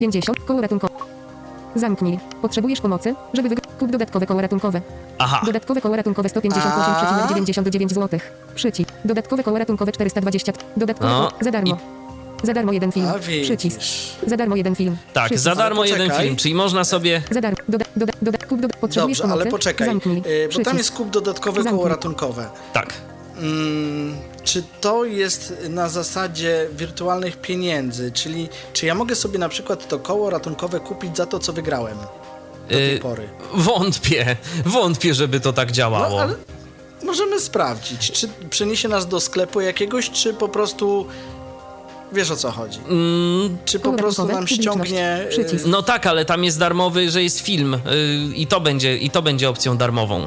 50. Koło ratunkowe. Zamknij. Potrzebujesz pomocy, żeby kup dodatkowe koło ratunkowe. Aha. Dodatkowe koło ratunkowe 158,99 zł. Przycisk. Dodatkowe koło ratunkowe 420. Dodatkowe za darmo. Za darmo jeden film. Przycisk. Za darmo jeden film. Tak, Przycisk. za darmo jeden film, czyli można sobie... Za darmo. Potrzebujesz Dobrze, pomocy? ale poczekaj, Zamknij. bo Przycisk. tam jest kup dodatkowe koło Zamknij. ratunkowe. Tak. Czy to jest na zasadzie wirtualnych pieniędzy? Czyli czy ja mogę sobie na przykład to koło ratunkowe kupić za to, co wygrałem do tej pory? Wątpię, żeby to tak działało. No, ale możemy sprawdzić, czy przeniesie nas do sklepu jakiegoś, czy po prostu... Wiesz, o co chodzi? Czy po prostu nam ściągnie... No tak, ale tam jest darmowy, że jest film i to będzie opcją darmową.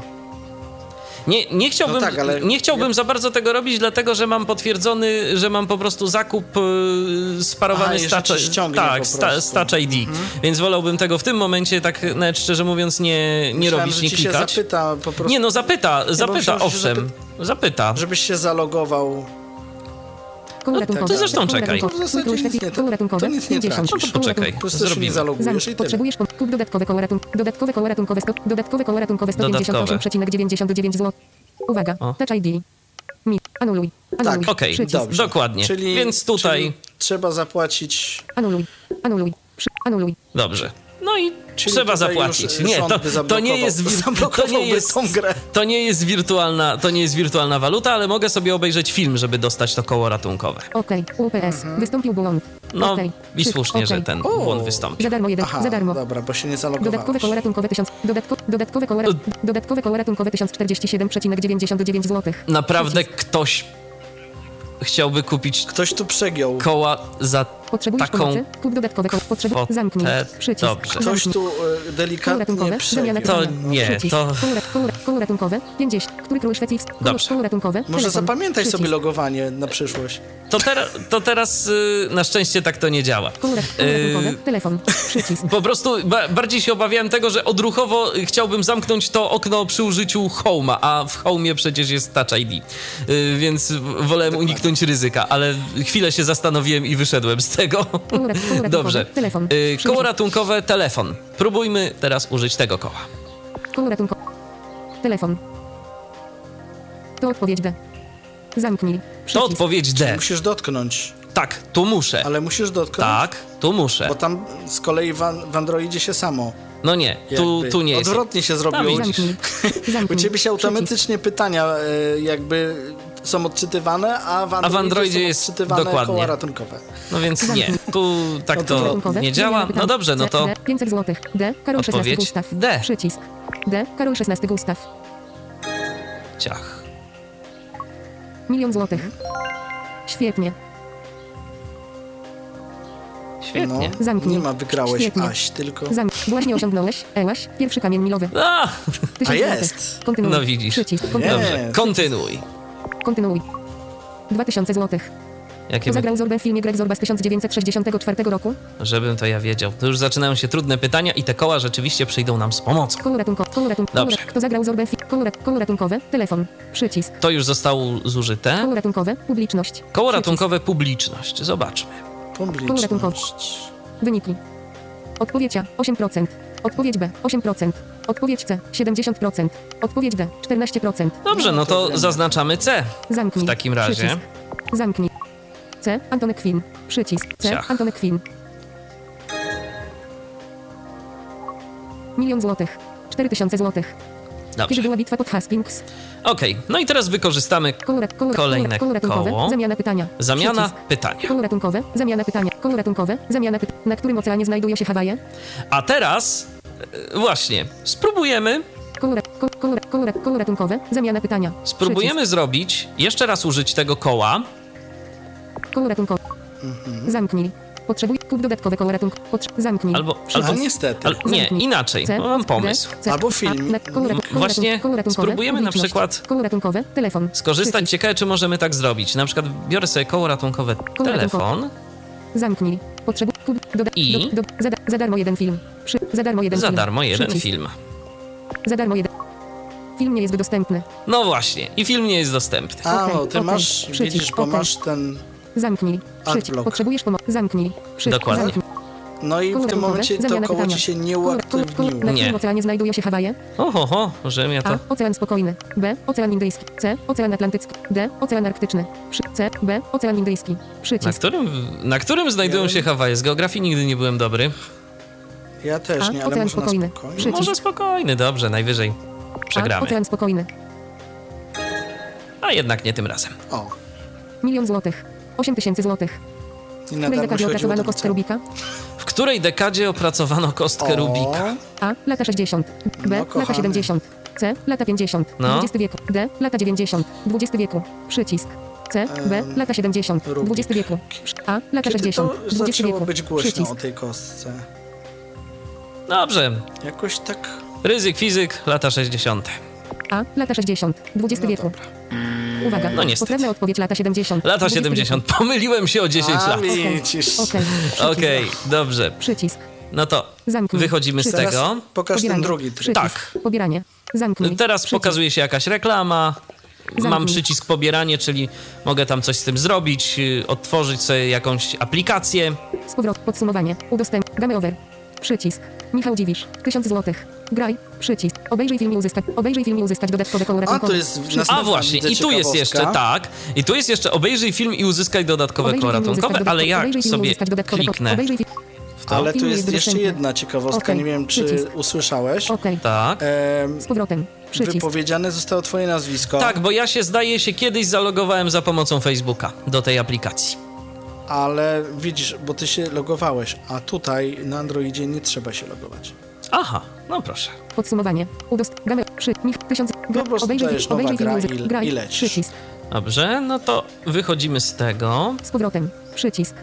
Nie chciałbym za bardzo tego robić, dlatego że mam potwierdzony, że mam po prostu zakup sparowany z Touch ID. Więc wolałbym tego w tym momencie, tak nawet szczerze mówiąc, nie robić, nie klikać. Się zapyta po prostu. Nie, no zapyta, owszem. Zapyta. Żebyś się zalogował. No, ty zresztą czekaj. To nic nie tracisz. No to poczekaj, Po prostu się nie zrobimy. zalogujesz i tyle. Potrzebujesz kup dodatkowe koło ratunkowe. Dodatkowe koło ratunkowe 158,99 zł. Uwaga, Touch ID. Anuluj. Tak, okej, dobrze. Dokładnie. Więc tutaj trzeba zapłacić. Anuluj. Dobrze. No i trzeba zapłacić. Nie, to nie jest wirtualna waluta, ale mogę sobie obejrzeć film, żeby dostać to koło ratunkowe. Okej, UPS. Wystąpił błąd. No i słusznie, że ten błąd wystąpił. Za darmo jeden. Za darmo. Dobra, bo się nie zalogowałeś. Dodatkowe koło ratunkowe 1000. Dodatkowe koło ratunkowe 1047,99 zł. Naprawdę ktoś chciałby kupić Ktoś tu przegiął. koła za Potrzebujesz taką pomocy? Kup dodatkowe koło. Zamknij. Przycisk. Dobrze. Ktoś tu delikatnie przegiął. To nie, to... Koło ratunkowe 50. Który król Szwecji? Koło ratunkowe. Może telefon. zapamiętaj sobie Przycisk. logowanie na przyszłość. To teraz na szczęście tak to nie działa. Koło ratunkowe. Telefon. Przycisk. Po prostu bardziej się obawiałem tego, że odruchowo chciałbym zamknąć to okno przy użyciu Home'a, a w Home'ie przecież jest Touch ID. Więc wolałem uniknąć ryzyka, ale chwilę się zastanowiłem i wyszedłem z tego. Dobrze. Telefon. Koło ratunkowe, telefon. Próbujmy teraz użyć tego koła. Koło ratunkowe. Telefon. To odpowiedź D. Zamknij. Przycisk. To odpowiedź D. Musisz dotknąć. Tak, tu muszę. Ale musisz dotknąć? Tak, tu muszę. Bo tam z kolei w Androidzie się samo. No nie, tu nie jest. Odwrotnie się zrobiło. U ciebie się automatycznie pytania jakby są odczytywane, a w Androidzie są jest odczytywane dokładnie koła ratunkowe. No więc nie, tu tak to nie działa. No dobrze, no to 500 zł. D. Karol XVI odpowiedź Gustaw. D. Przycisk. D. Karol XVI Gustaw. Ciach. 1 000 000 złotych. Świetnie. Świetnie. No, Zamknij. nie ma wygrałeś Świetnie. Aś, tylko... Właśnie osiągnąłeś, Ełaś, pierwszy kamień milowy. 1000 A jest! złotych. Kontynuuj. No widzisz. Przycisk. Dobrze, kontynuuj. Kontynuuj. 2000 złotych. Jakie Kto zagrał Zorbę w filmie Greg Zorba z 1964 roku? Żebym to ja wiedział. To już zaczynają się trudne pytania i te koła rzeczywiście przyjdą nam z pomocą. Koło ratunkowe. Dobrze. Kto zagrał Zorbę w filmie? Koło ratunkowe. Telefon. Przycisk. To już zostało zużyte. Koło ratunkowe. Publiczność. Koło Przycisk. ratunkowe, publiczność. Zobaczmy. Koło ratunkowe. Wyniki. Odpowiedź A 8%. Odpowiedź B 8%. Odpowiedź C 70%. Odpowiedź D 14%. Dobrze, no to zaznaczamy C. Zamknij. W takim razie. Przycisk. Zamknij. C. Antony Quinn. Przycisk. C. Ciach. Antony Quinn. 1 000 000 złotych. 4000 złotych. Kiedy Dobrze. była bitwa pod Hastings? Okej, no i teraz wykorzystamy kolejne ratunkowe. koło. Zamiana pytania. Zamiana Przycisk. pytania. Koło ratunkowe. Zamiana pytania. Koło ratunkowe. Zamiana pytania. Na którym oceanie znajdują się Hawaje? A teraz właśnie spróbujemy Koło ratunkowe. Zamiana pytania. Spróbujemy zrobić, jeszcze raz użyć tego koła. Koło ratunkowe. Zamknij. Potrzebuj kup dodatkowe koło ratunku. Zamknij. Albo niestety. nie, Zamknij. inaczej. C, Mam pomysł. D, C, Albo A, film. Właśnie koło ratunkowe, spróbujemy na publiczność. przykład Koło ratunkowe, telefon. skorzystać. Przycisk. Ciekawe, czy możemy tak zrobić. Na przykład biorę sobie koło ratunkowe, Koło telefon. Zamknij. Potrzebuj kup I? za darmo jeden film. Za darmo jeden Za film. darmo jeden Przycisk. film. Za darmo jeden. Film nie jest dostępny. No właśnie, i film nie jest dostępny. A, Okej, no, ty okej. masz, Przycisk, widzisz, bo okej. masz ten... Zamknij. Przycisk. Adblock. Potrzebujesz pomocy. Zamknij. Przycisk. Dokładnie. Zamknij. No i w Koło tym ratunkowe, momencie to zamiana koło pytania. ci się nie Na uaktywniło. którym Nie. oceanie znajdują się Hawaje? Oho, że mnie to... A. Ocean spokojny. B. Ocean Indyjski. C. Ocean Atlantycki. D. Ocean Arktyczny. C. B. Ocean Indyjski. Przycisk. Na którym znajdują się Hawaje? Z geografii nigdy nie byłem dobry. Ja też A. nie, ale Ocean może spokojny. na spokojnie. Przycisk. Może spokojny, dobrze, najwyżej A. przegramy. Ocean spokojny. A jednak nie tym razem. O, 1 000 000 złotych. 8 000 złotych. i W na której darmo dekadzie się chodziło opracowano do kostkę liceum. Rubika? W której dekadzie opracowano kostkę Rubika? A. Lata 60. B. No, Lata kochany. 70. C. Lata 50. No. XX wieku. D. Lata 90. XX wieku. Przycisk. C. B. Lata 70. Rubik. XX wieku. A. Lata Kiedy 60. to XX zaczęło wieku. być głośno Przycisk. o tej kostce? Dobrze. Jakoś tak... Ryzyk, fizyk, lata 60. A. Lata 60. XX No wieku. dobra. Uwaga. No niestety. Poprawna odpowiedź lata 70. Lata XX 70. Pomyliłem się o 10 A, lat. widzisz. Okej. Przycisk. Okej, dobrze. Przycisk. No to Zamknij. wychodzimy z Przycisk. tego. Pokaż ten Pobieranie. drugi tryb. Przycisk. Tak. Pobieranie. Zamknij. Teraz Przycisk. pokazuje się jakaś reklama. Mam Zamknij. przycisk pobieranie, czyli mogę tam coś z tym zrobić, odtworzyć sobie jakąś aplikację. Z powrotem. Podsumowanie. Udostępnij. Game over. Przycisk. Michał Dziwisz. 1000 złotych. Graj. Przycisk. Obejrzyj film i uzyskać. Obejrzyj film i uzyskać dodatkowe koło A, ratunkowe. to jest Przycisk. A właśnie, widzę i tu jest ciekawostka. jeszcze tak. I tu jest jeszcze obejrzyj film i uzyskaj dodatkowe Obejrzyj koło film i uzyskać ratunkowe, ale dodatkowe- jak obejrzyj film i sobie uzyskać dodatkowe koło- kliknę Obejrzyj film. w to, Ale tu Film jest jest jeszcze dostępny. jedna ciekawostka, Okej. nie wiem czy Przycisk. usłyszałeś. Okej. tak. Z powrotem. Przycisk. Wypowiedziane zostało twoje nazwisko, Tak, bo ja zdaje się kiedyś zalogowałem za pomocą Facebooka do tej aplikacji. ale widzisz, bo ty się logowałeś, a tutaj na Androidzie nie trzeba się logować. Aha, no proszę. Podsumowanie. Game. 1000. Po prostu dajesz nowa Obejrzyj film gra i uzyskać. i Graj. lecisz. Przycisk. Dobrze, no to wychodzimy z tego. Z powrotem. Przycisk.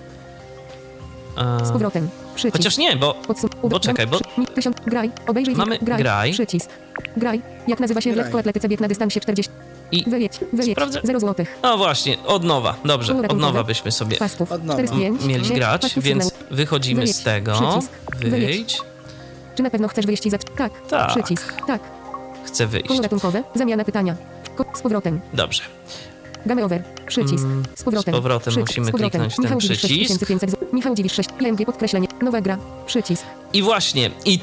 E, Z powrotem. Przycisk. Chociaż nie, bo czekaj, bo 1000. Graj. Obejrzyj Mamy film. graj. Przycisk. Graj. Jak nazywa się w Graj. lekkoatletyce bieg na dystansie 40? i... Wyjedź. Sprawdzę. 0 złotych. No właśnie, od nowa. Dobrze, Koło od ratunkowe. nowa byśmy sobie Pasków. Od nowa. 45. mieli grać, Pasków więc sygnału. wychodzimy z Wyjedź. tego. Przycisk. Wyjdź. Czy na pewno chcesz wyjść i Tak. Tak. Przycisk. Tak. Chcę wyjść. Koło ratunkowe. Zamiana pytania. Z powrotem. Dobrze. Game over. Przycisk. Z powrotem. Z powrotem Przycisk. musimy Z powrotem. kliknąć ten Michał Dziwisz, przycisk. 6500 zł. Michał Dziwisz 6. IMG podkreślenie. Nowa gra. Przycisk. I właśnie, i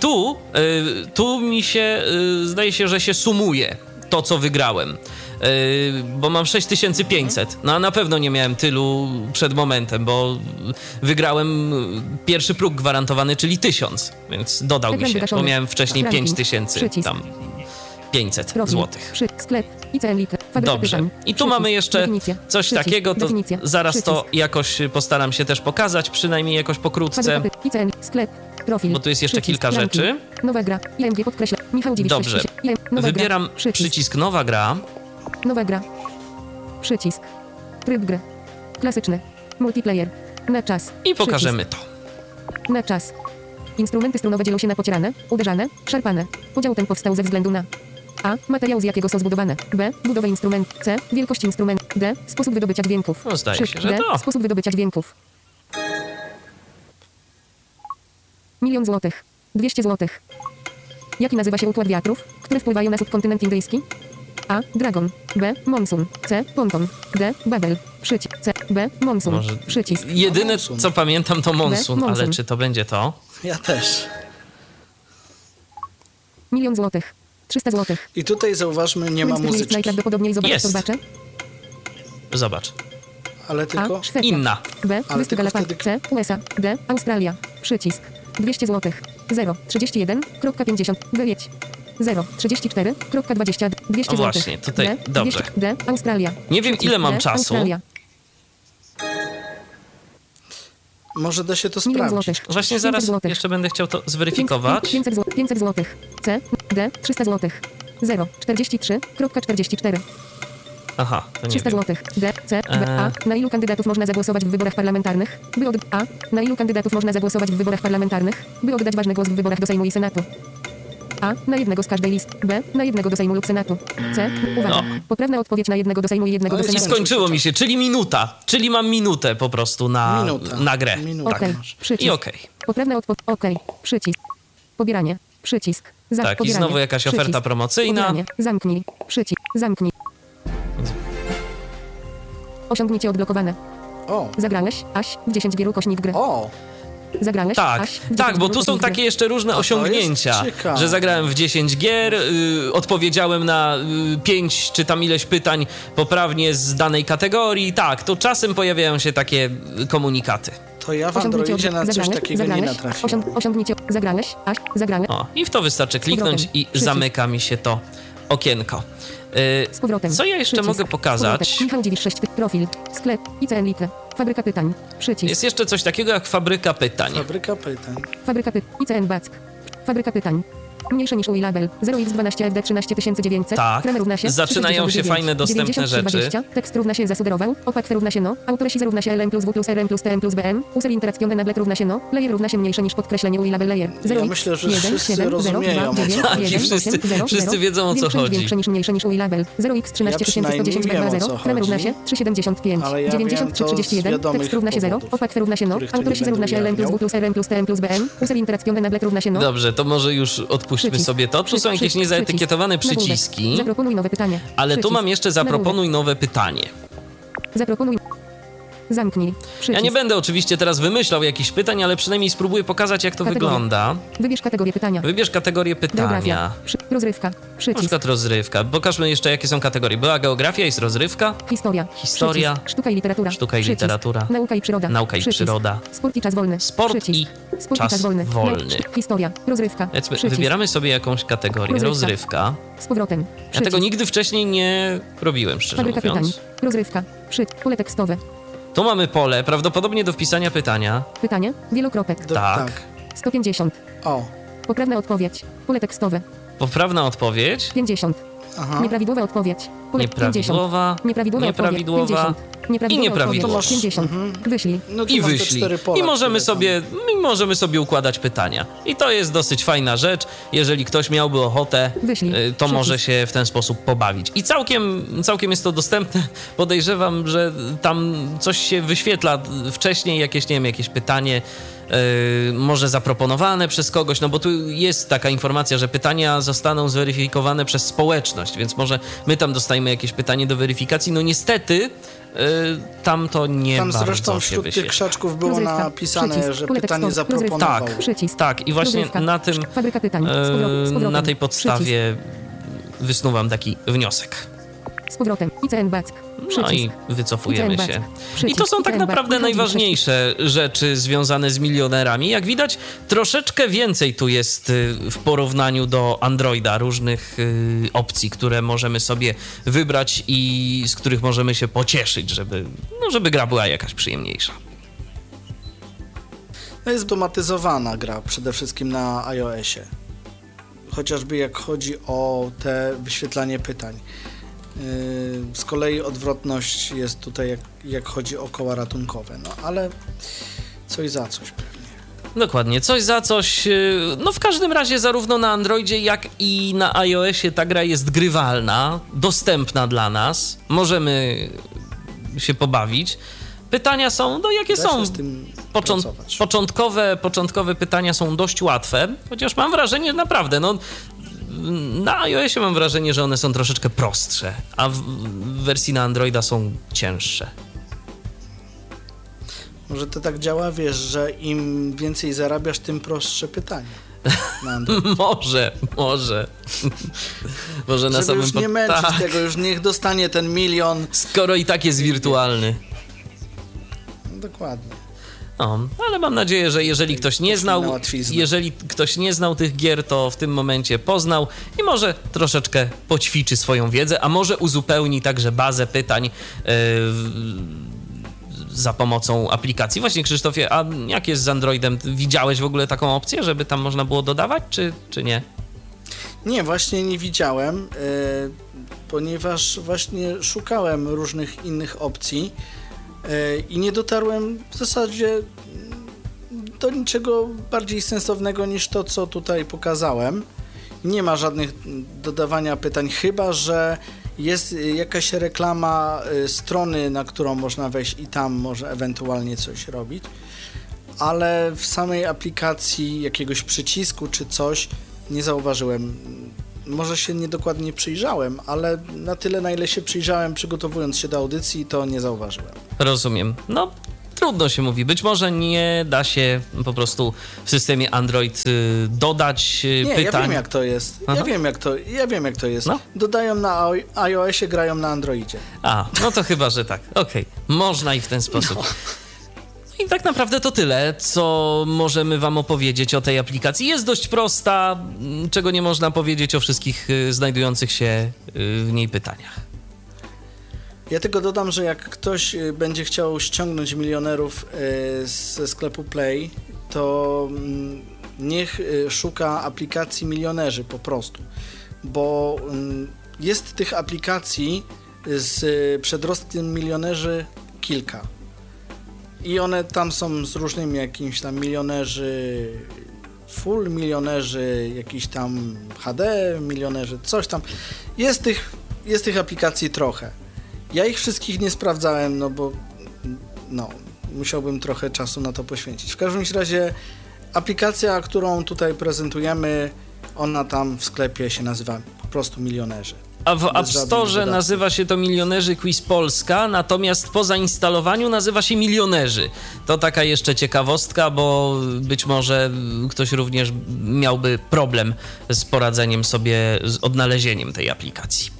tu mi się, zdaje się, że się sumuje to, co wygrałem. Bo mam 6500. No a na pewno nie miałem tylu przed momentem, bo wygrałem pierwszy próg gwarantowany, czyli 1000, więc dodał mi Ekran się, wygaszony. bo miałem wcześniej Ranking. 5000, Przycisk. tam 500 Profil. złotych. Sklep. ICN Liter. Fabryka Dobrze. pytań. I tu Przycisk. mamy jeszcze Definicja. coś Przycisk. takiego, to Definicja. zaraz to Przycisk. jakoś postaram się też pokazać, przynajmniej jakoś pokrótce, Fabryka pytań. ICN. Sklep. Profil. bo tu jest jeszcze Przycisk. kilka Ranking. rzeczy. Nowa gra. IMG podkreśla. Michał Dziwisz. Dobrze. 6000. Nowa Wybieram gra. przycisk nowa gra. Nowa gra. Przycisk. Tryb gry. Klasyczny. Multiplayer. Na czas. I pokażemy to. Przycisk. Na czas. Instrumenty strunowe dzielą się na pocierane, uderzane, szarpane. Podział ten powstał ze względu na A. Materiał, z jakiego są zbudowane. B. Budowę instrumentu. C. Wielkość instrumentu. D. Sposób wydobycia dźwięków. No, zdaje się, że D. to. Sposób wydobycia dźwięków. 1 000 000 złotych. 200 złotych. Jaki nazywa się układ wiatrów, które wpływają na subkontynent indyjski? A. Dragon. B. Monsun. C. Ponton. D. Babel. Przycisk. C. B. Monsun. Może Przycisk. jedyne, Monsun. co pamiętam, to Monsun, Monsun. ale czy to będzie to? Ja też. 1 000 000 złotych. 300 złotych. I tutaj zauważmy, nie ma Jest muzyczki, najprawdopodobniej zobaczyć Jest. to zobaczę. Zobacz. ale tylko... A. Szwecja. Inna. B. Ale Wyspy tylko Galapag. wtedy- C. USA. D. Australia. Przycisk. 200 złotych. 0. 31.50. Wyjedź. 0. 34.20. 200 O złotych. właśnie, tutaj D. dobrze. 200. D. Australia. Nie wiem, ile mam D. czasu. Australia. Może da się to 1 000 000 sprawdzić. złotych. Właśnie 500 zaraz złotych. jeszcze będę chciał to zweryfikować. 500 złotych. C. D. 300 złotych. 0. 43.44. Aha, to nie 300 wiem. złotych. D. C. B. A. Na ilu kandydatów można zagłosować w wyborach parlamentarnych? A. Na ilu kandydatów można zagłosować w wyborach parlamentarnych, by oddać ważny głos w wyborach do Sejmu i Senatu? A. Na jednego z każdej listy. B. Na jednego do Sejmu lub Senatu. C. Uwaga. No. Poprawna odpowiedź na jednego do Sejmu i jednego No do i I Senatu. skończyło mi się, czyli minuta. Czyli mam minutę po prostu na grę. Minuta. Okej. masz. Przycisk. I okej. Poprawna odpowiedź. Okej. Przycisk. Pobieranie. Przycisk. Tak, i pobieranie. znowu jakaś oferta Przycisk. promocyjna. Pobieranie. Zamknij. Przycisk. Zamknij. Osiągnięcie odblokowane. O, Zagrałeś, Aś, w 10 wieru kośnik gry. o, Zagrałeś? Tak, Aś, tak, bo tu są liczby. takie jeszcze różne to osiągnięcia, jest ciekawe. że zagrałem w 10 gier, odpowiedziałem na 5 czy tam ileś pytań poprawnie z danej kategorii. Tak, to czasem pojawiają się takie komunikaty. To ja w Osiągnięcie Androidzie na coś zagrałeś? takiego nie Zagrałeś? natrafiłem. Osiągnięcie. Zagrałeś? Aś, zagrałeś? O, i w to wystarczy kliknąć i Przycisk. zamyka mi się to okienko. Z powrotem. Co ja jeszcze Przycisk. mogę pokazać? Z powrotem. Michał Dziwisz 6. Profil. Sklep. ICN Litre. Fabryka pytań. Przycisk. Jest jeszcze coś takiego jak fabryka pytań. Fabryka pytań. Fabryka pytań. ICN Back. Fabryka pytań. Mniejsze niż UI label. 0x12 FD 13900. Tak. Frame równa się. Zaczynają się 69. fajne, dostępne 9320. rzeczy. Tekst równa się zasugerował. Opak równa się no. Autoresi równa się LM plus W plus RM plus TM plus BM. User interakcjon enablet równa się no. Layer równa się mniejsze niż podkreślenie UI label layer. 0 myślę, że wszyscy rozumieją, o co chodzi. Tak, i wszyscy wiedzą, o co chodzi. Większe niż mniejsze niż UI label. 0x13110 przynajmniej wiem, o co Frame równa się. chodzi. 375. Ale ja 9331. wiem to z Tekst równa się 0. wiadomych Opak równa się no. których to nie Autoresi będę równa się LM plus W ujawniał. plus RM plus TM plus BM. User interakjon enablet równa się no. Dobrze, to może już odpuśćmy Przycisk. sobie to. Tu są jakieś niezaetykietowane Nagłówek. przyciski, Zaproponuj nowe pytanie. ale tu Przycisk. mam jeszcze zaproponuj nowe pytanie. Zaproponuj. Zamknij. Przycisk. Ja nie będę oczywiście teraz wymyślał jakichś pytań, ale przynajmniej spróbuję pokazać, jak to Kategoria. wygląda. Wybierz kategorię pytania. Wybierz kategorię pytania. Geografia. Rozrywka. Na Przycisk. przykład rozrywka. Pokażmy jeszcze, jakie są kategorie. Była geografia, jest rozrywka, Historia. Historia. Przycisk. Sztuka i literatura. Sztuka i Przycisk. literatura. Nauka i przyroda. Nauka i Przycisk. przyroda. Sport i czas wolny. Sport Przycisk. i Sport czas wolny. Historia. Rozrywka. Powiedzmy, Przycisk. wybieramy sobie jakąś kategorię. Rozrywka. Rozrywka. Z powrotem. Ja Przycisk. tego nigdy wcześniej nie robiłem, szczerze Fabryka pytań. mówiąc. Rozrywka. Pole tekstowe. Tu mamy pole, prawdopodobnie do wpisania pytania. Pytanie. Wielokropek. Tak. 150. O, Poprawna odpowiedź. Pole tekstowe. Poprawna odpowiedź. 50. aha. Nieprawidłowa odpowiedź. Pole Nieprawidłowa. 50. Nieprawidłowa Nieprawidłowa. odpowiedź. 50. Nieprawidłowa I nieprawidłowa. odpowiedź. 50. Wyślij. No tu I masz te wyślij. 4 pola, I możemy które tam- możemy sobie układać pytania. I to jest dosyć fajna rzecz. Jeżeli ktoś miałby ochotę, Wyślij. to Przycisk. może się w ten sposób pobawić. I całkiem jest to dostępne. Podejrzewam, że tam coś się wyświetla wcześniej, jakieś, nie wiem, jakieś pytanie, może zaproponowane przez kogoś, no bo tu jest taka informacja, że pytania zostaną zweryfikowane przez społeczność, więc może my tam dostajemy jakieś pytanie do weryfikacji. No niestety tam to nie Tam bardzo zresztą się wśród tych wyświetla. krzaczków było Rozrywka. napisane, Przycisk. że Pole pytanie tekstowe. zaproponował. Tak. Przycisk. Tak, i właśnie Rozrywka. na tym, Fabryka pytań. Z powrotem. na tej Przycisk. podstawie wysnuwam taki wniosek. Z powrotem. ICN Back. No i wycofujemy ICN się. Back. I Przycisk. to są tak ICN Back. naprawdę Wychodzi najważniejsze rzeczy związane z milionerami. Jak widać, troszeczkę więcej tu jest w porównaniu do Androida różnych opcji, które możemy sobie wybrać i z których możemy się pocieszyć, żeby gra była jakaś przyjemniejsza. To jest automatyzowana gra przede wszystkim na iOSie. Chociażby jak chodzi o te wyświetlanie pytań. Z kolei odwrotność jest tutaj jak chodzi o koła ratunkowe. No ale coś za coś pewnie. Dokładnie, coś za coś. No w każdym razie zarówno na Androidzie, jak i na iOSie ta gra jest grywalna, dostępna dla nas. Możemy się pobawić. Pytania są, no jakie Da się są? z tym pracować. Początkowe pytania są dość łatwe, chociaż mam wrażenie, naprawdę, no na iOSie mam wrażenie, że one są troszeczkę prostsze, a w wersji na Androida są cięższe. Może to tak działa, wiesz, że im więcej zarabiasz, tym prostsze pytanie. Na Android. Może na Żeby samym już nie męczyć tak, tego, już niech dostanie ten 1 000 000. skoro i tak jest wirtualny. No, dokładnie. No, ale mam nadzieję, że jeżeli ktoś nie znał tych gier, to w tym momencie poznał i może troszeczkę poćwiczy swoją wiedzę, a może uzupełni także bazę pytań za pomocą aplikacji. Właśnie, Krzysztofie, a jak jest z Androidem? Widziałeś w ogóle taką opcję, żeby tam można było dodawać, czy nie? Nie, właśnie nie widziałem, ponieważ właśnie szukałem różnych innych opcji i nie dotarłem w zasadzie do niczego bardziej sensownego niż to, co tutaj pokazałem. Nie ma żadnych dodawania pytań, chyba że jest jakaś reklama strony, na którą można wejść i tam może ewentualnie coś robić, ale w samej aplikacji jakiegoś przycisku czy coś nie zauważyłem. Może się niedokładnie przyjrzałem, ale na tyle, na ile się przyjrzałem przygotowując się do audycji, to nie zauważyłem. Rozumiem. No, trudno się mówi. Być może nie da się po prostu w systemie Android dodać pytań. Ja wiem jak to jest. Aha. Ja wiem jak to jest. No. Dodają na iOSie, grają na Androidzie. No to chyba, że tak. Okej. Można i w ten sposób. I tak naprawdę to tyle, co możemy wam opowiedzieć o tej aplikacji. Jest dość prosta, czego nie można powiedzieć o wszystkich znajdujących się w niej pytaniach. Ja tylko dodam, że jak ktoś będzie chciał ściągnąć milionerów ze sklepu Play, to niech szuka aplikacji Milionerzy po prostu, bo jest tych aplikacji z przedrostem Milionerzy kilka. I one tam są z różnymi jakimiś tam milionerzy, full milionerzy, jakiś tam HD milionerzy, coś tam. Jest tych aplikacji trochę. Ja ich wszystkich nie sprawdzałem, no bo musiałbym trochę czasu na to poświęcić. W każdym razie aplikacja, którą tutaj prezentujemy, ona tam w sklepie się nazywa po prostu Milionerzy. A w App Store nazywa się to Milionerzy Quiz Polska, natomiast po zainstalowaniu nazywa się Milionerzy. To taka jeszcze ciekawostka, bo być może ktoś również miałby problem z poradzeniem sobie, z odnalezieniem tej aplikacji.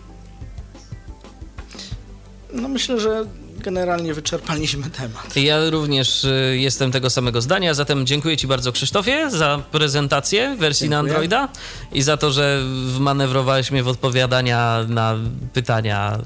No myślę, że generalnie wyczerpaliśmy temat. Ja również jestem tego samego zdania, zatem dziękuję ci bardzo, Krzysztofie, za prezentację wersji na Androida i za to, że wmanewrowałeś mnie w odpowiadania na pytania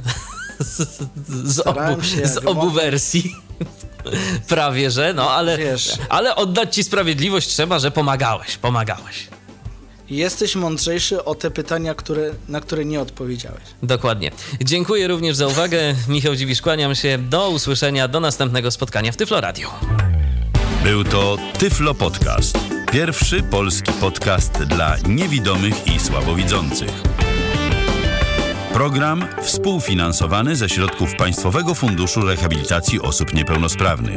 z obu wersji. Prawie, że, no ale oddać ci sprawiedliwość trzeba, że pomagałeś. Jesteś mądrzejszy o te pytania, na które nie odpowiedziałeś. Dokładnie. Dziękuję również za uwagę. Michał Dziwisz, kłaniam się. Do usłyszenia, do następnego spotkania w Tyflo Radio. Był to Tyflo Podcast. Pierwszy polski podcast dla niewidomych i słabowidzących. Program współfinansowany ze środków Państwowego Funduszu Rehabilitacji Osób Niepełnosprawnych.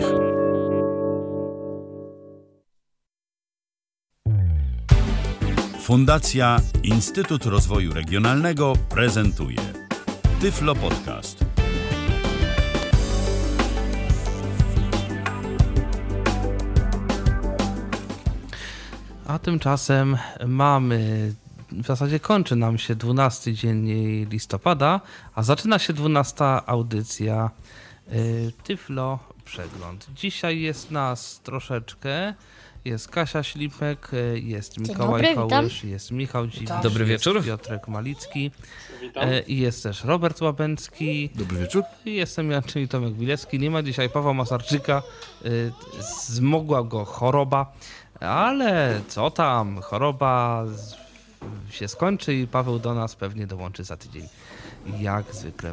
Fundacja Instytut Rozwoju Regionalnego prezentuje Tyflo Podcast. A tymczasem w zasadzie kończy nam się 12 dzień listopada, a zaczyna się 12 audycja Tyflo Przegląd. Dzisiaj jest nas troszeczkę. Jest Kasia Ślipek, jest Mikołaj Kołysz, jest Michał Dziwisz, Dobry wieczór. Jest Piotrek Malicki i jest też Robert Łabęcki. Dobry wieczór. I jestem ja, czyli Tomek Wilecki. Nie ma dzisiaj Pawła Masarczyka, zmogła go choroba, ale co tam, choroba się skończy i Paweł do nas pewnie dołączy za tydzień, jak zwykle.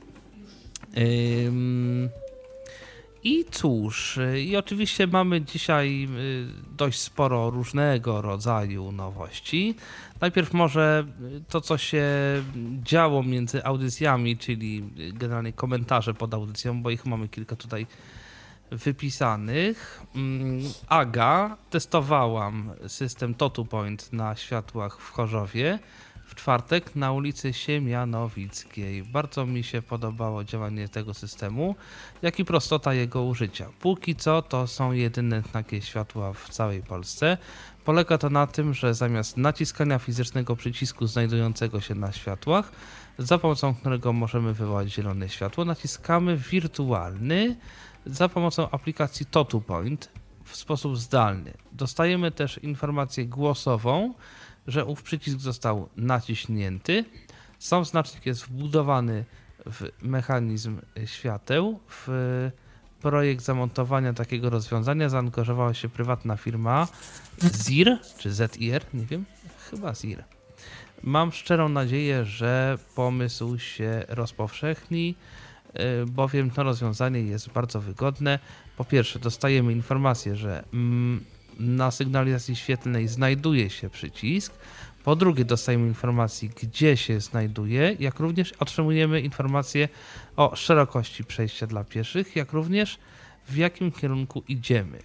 I cóż, i oczywiście mamy dzisiaj dość sporo różnego rodzaju nowości. Najpierw może to, co się działo między audycjami, czyli generalnie komentarze pod audycją, bo ich mamy kilka tutaj wypisanych. Aga, testowałam system TotuPoint na światłach w Chorzowie w czwartek na ulicy Siemianowickiej. Bardzo mi się podobało działanie tego systemu, jak i prostota jego użycia. Póki co to są jedyne takie światła w całej Polsce. Polega to na tym, że zamiast naciskania fizycznego przycisku znajdującego się na światłach, za pomocą którego możemy wywołać zielone światło, naciskamy wirtualny za pomocą aplikacji TotuPoint w sposób zdalny. Dostajemy też informację głosową, że ów przycisk został naciśnięty. Sam znacznik jest wbudowany w mechanizm świateł. W projekt zamontowania takiego rozwiązania zaangażowała się prywatna firma ZIR, czy ZIR, nie wiem, chyba ZIR. Mam szczerą nadzieję, że pomysł się rozpowszechni, bowiem to rozwiązanie jest bardzo wygodne. Po pierwsze, dostajemy informację, że na sygnalizacji świetlnej znajduje się przycisk. Po drugie, dostajemy informację, gdzie się znajduje, jak również otrzymujemy informację o szerokości przejścia dla pieszych, jak również w jakim kierunku idziemy.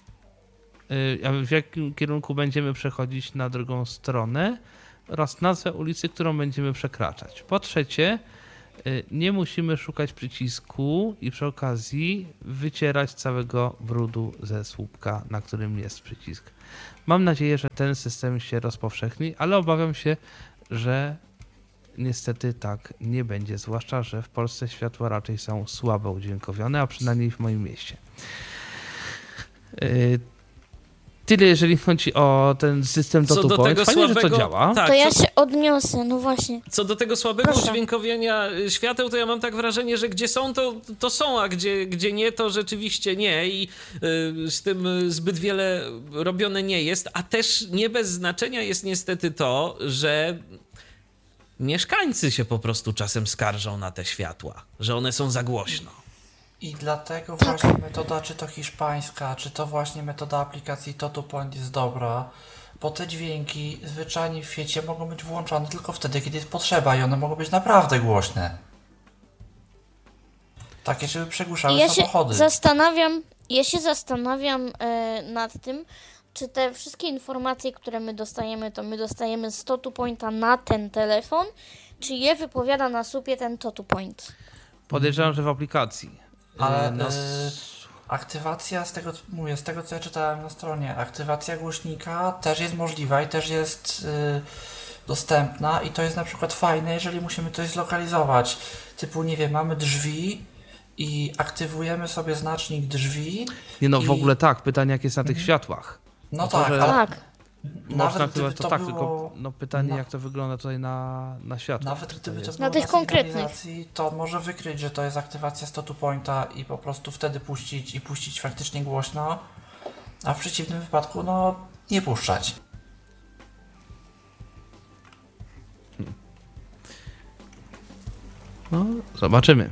W jakim kierunku będziemy przechodzić na drugą stronę oraz nazwę ulicy, którą będziemy przekraczać. Po trzecie, nie musimy szukać przycisku i przy okazji wycierać całego brudu ze słupka, na którym jest przycisk. Mam nadzieję, że ten system się rozpowszechni, ale obawiam się, że niestety tak nie będzie, zwłaszcza, że w Polsce światła raczej są słabo udźwiękowione, a przynajmniej w moim mieście. Tyle, jeżeli chodzi o ten system Co do TotuPoint. tego Fajnie, że słabego, to działa. tak, To ja się odniosę, no właśnie. Co do tego słabego Proszę. udźwiękowienia świateł, to ja mam tak wrażenie, że gdzie są, to są, a gdzie nie, to rzeczywiście nie i z tym zbyt wiele robione nie jest, a też nie bez znaczenia jest niestety to, że mieszkańcy się po prostu czasem skarżą na te światła, że one są za głośno. I dlatego właśnie metoda, czy to hiszpańska, czy to właśnie metoda aplikacji TotuPoint jest dobra, bo te dźwięki zwyczajnie w świecie mogą być włączone tylko wtedy, kiedy jest potrzeba i one mogą być naprawdę głośne. Takie, żeby przegłuszały samochody. Ja się zastanawiam nad tym, czy te wszystkie informacje, które my dostajemy, to my dostajemy z TotuPointa na ten telefon, czy je wypowiada na słupie ten TotuPoint. Podejrzewam, że w aplikacji. Ale No, aktywacja, z tego co ja czytałem na stronie, aktywacja głośnika też jest możliwa i też jest dostępna i to jest na przykład fajne, jeżeli musimy coś zlokalizować. Typu, nie wiem, mamy drzwi i aktywujemy sobie znacznik drzwi. nie no, i... w ogóle tak. Pytanie, jak jest na tych światłach. No to, tak, że- ale Tak. Można nawet aktywować gdyby to to tak, było... tylko no, pytanie, No. jak to wygląda tutaj na światłach. Nawet gdyby to jest. było Na tych konkretnych. sygnalizacji, to może wykryć, że to jest aktywacja z TotuPointa i po prostu wtedy puścić faktycznie głośno, a w przeciwnym wypadku, no, nie puszczać. No, zobaczymy.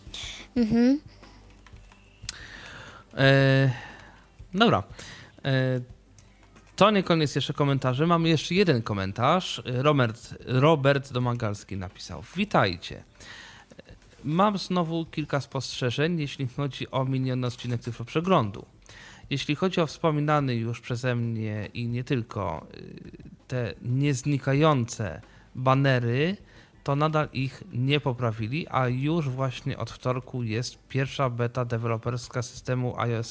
Dobra. To nie koniec jeszcze komentarzy. Mamy jeszcze jeden komentarz. Robert Domagalski napisał: witajcie. Mam znowu kilka spostrzeżeń, jeśli chodzi o miniony odcinek Tyfloprzeglądu. Jeśli chodzi o wspominany już przeze mnie i nie tylko te nieznikające banery, to nadal ich nie poprawili, a już właśnie od wtorku jest pierwsza beta deweloperska systemu iOS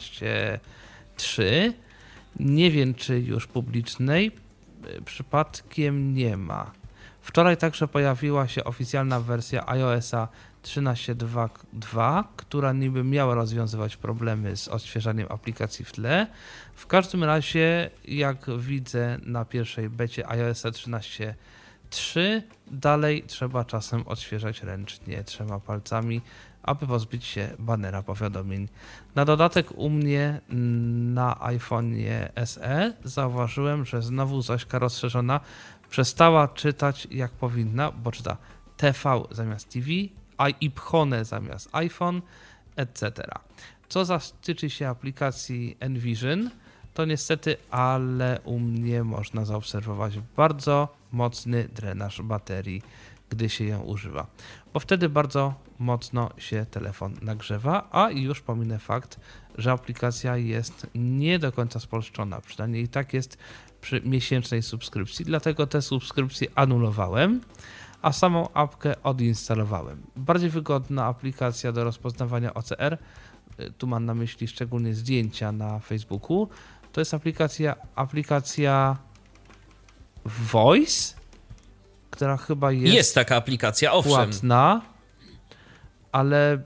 13.3. Nie wiem, czy już publicznej przypadkiem nie ma. Wczoraj także pojawiła się oficjalna wersja iOS-a 13.2.2, która niby miała rozwiązywać problemy z odświeżaniem aplikacji w tle. W każdym razie, jak widzę na pierwszej becie iOS-a 13.3, dalej trzeba czasem odświeżać ręcznie 3 palcami, aby pozbyć się banera powiadomień. Na dodatek u mnie na iPhone'ie SE zauważyłem, że znowu Zośka rozszerzona przestała czytać jak powinna, bo czyta TV zamiast TV, iPhone zamiast iPhone, etc. Co zatyczy się aplikacji Envision, to niestety, ale u mnie można zaobserwować bardzo mocny drenaż baterii, gdy się ją używa, bo wtedy bardzo mocno się telefon nagrzewa, a już pominę fakt, że aplikacja jest nie do końca spolszczona, przynajmniej tak jest przy miesięcznej subskrypcji, dlatego tę subskrypcję anulowałem, a samą apkę odinstalowałem. Bardziej wygodna aplikacja do rozpoznawania OCR, tu mam na myśli szczególnie zdjęcia na Facebooku, to jest aplikacja Voice, która chyba Jest taka aplikacja, owszem. płatna, ale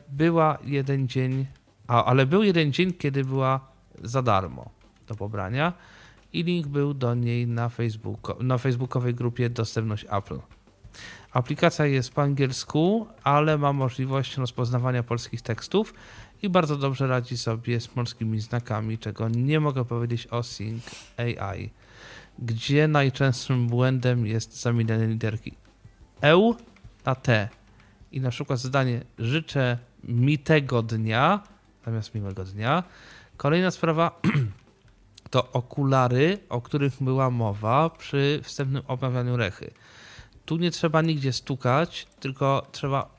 był jeden dzień, kiedy była za darmo do pobrania i link był do niej na facebookowej grupie Dostępność Apple. Aplikacja jest po angielsku, ale ma możliwość rozpoznawania polskich tekstów i bardzo dobrze radzi sobie z polskimi znakami, czego nie mogę powiedzieć o Sync AI, gdzie najczęstszym błędem jest zamienianie literki EU na T. I na przykład zdanie życzę mi tego dnia zamiast miłego dnia. Kolejna sprawa to okulary, o których była mowa przy wstępnym omawianiu rechy. Tu nie trzeba nigdzie stukać, tylko trzeba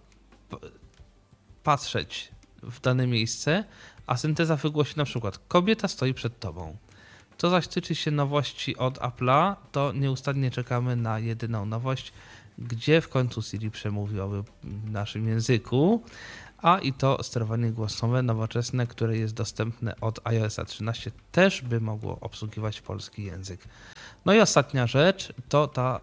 patrzeć w dane miejsce, a synteza wygłosi na przykład kobieta stoi przed tobą. Co zaś tyczy się nowości od Apple'a, to nieustannie czekamy na jedyną nowość, gdzie w końcu Siri przemówiłoby w naszym języku, a i to sterowanie głosowe nowoczesne, które jest dostępne od iOS 13, też by mogło obsługiwać polski język. No i ostatnia rzecz to ta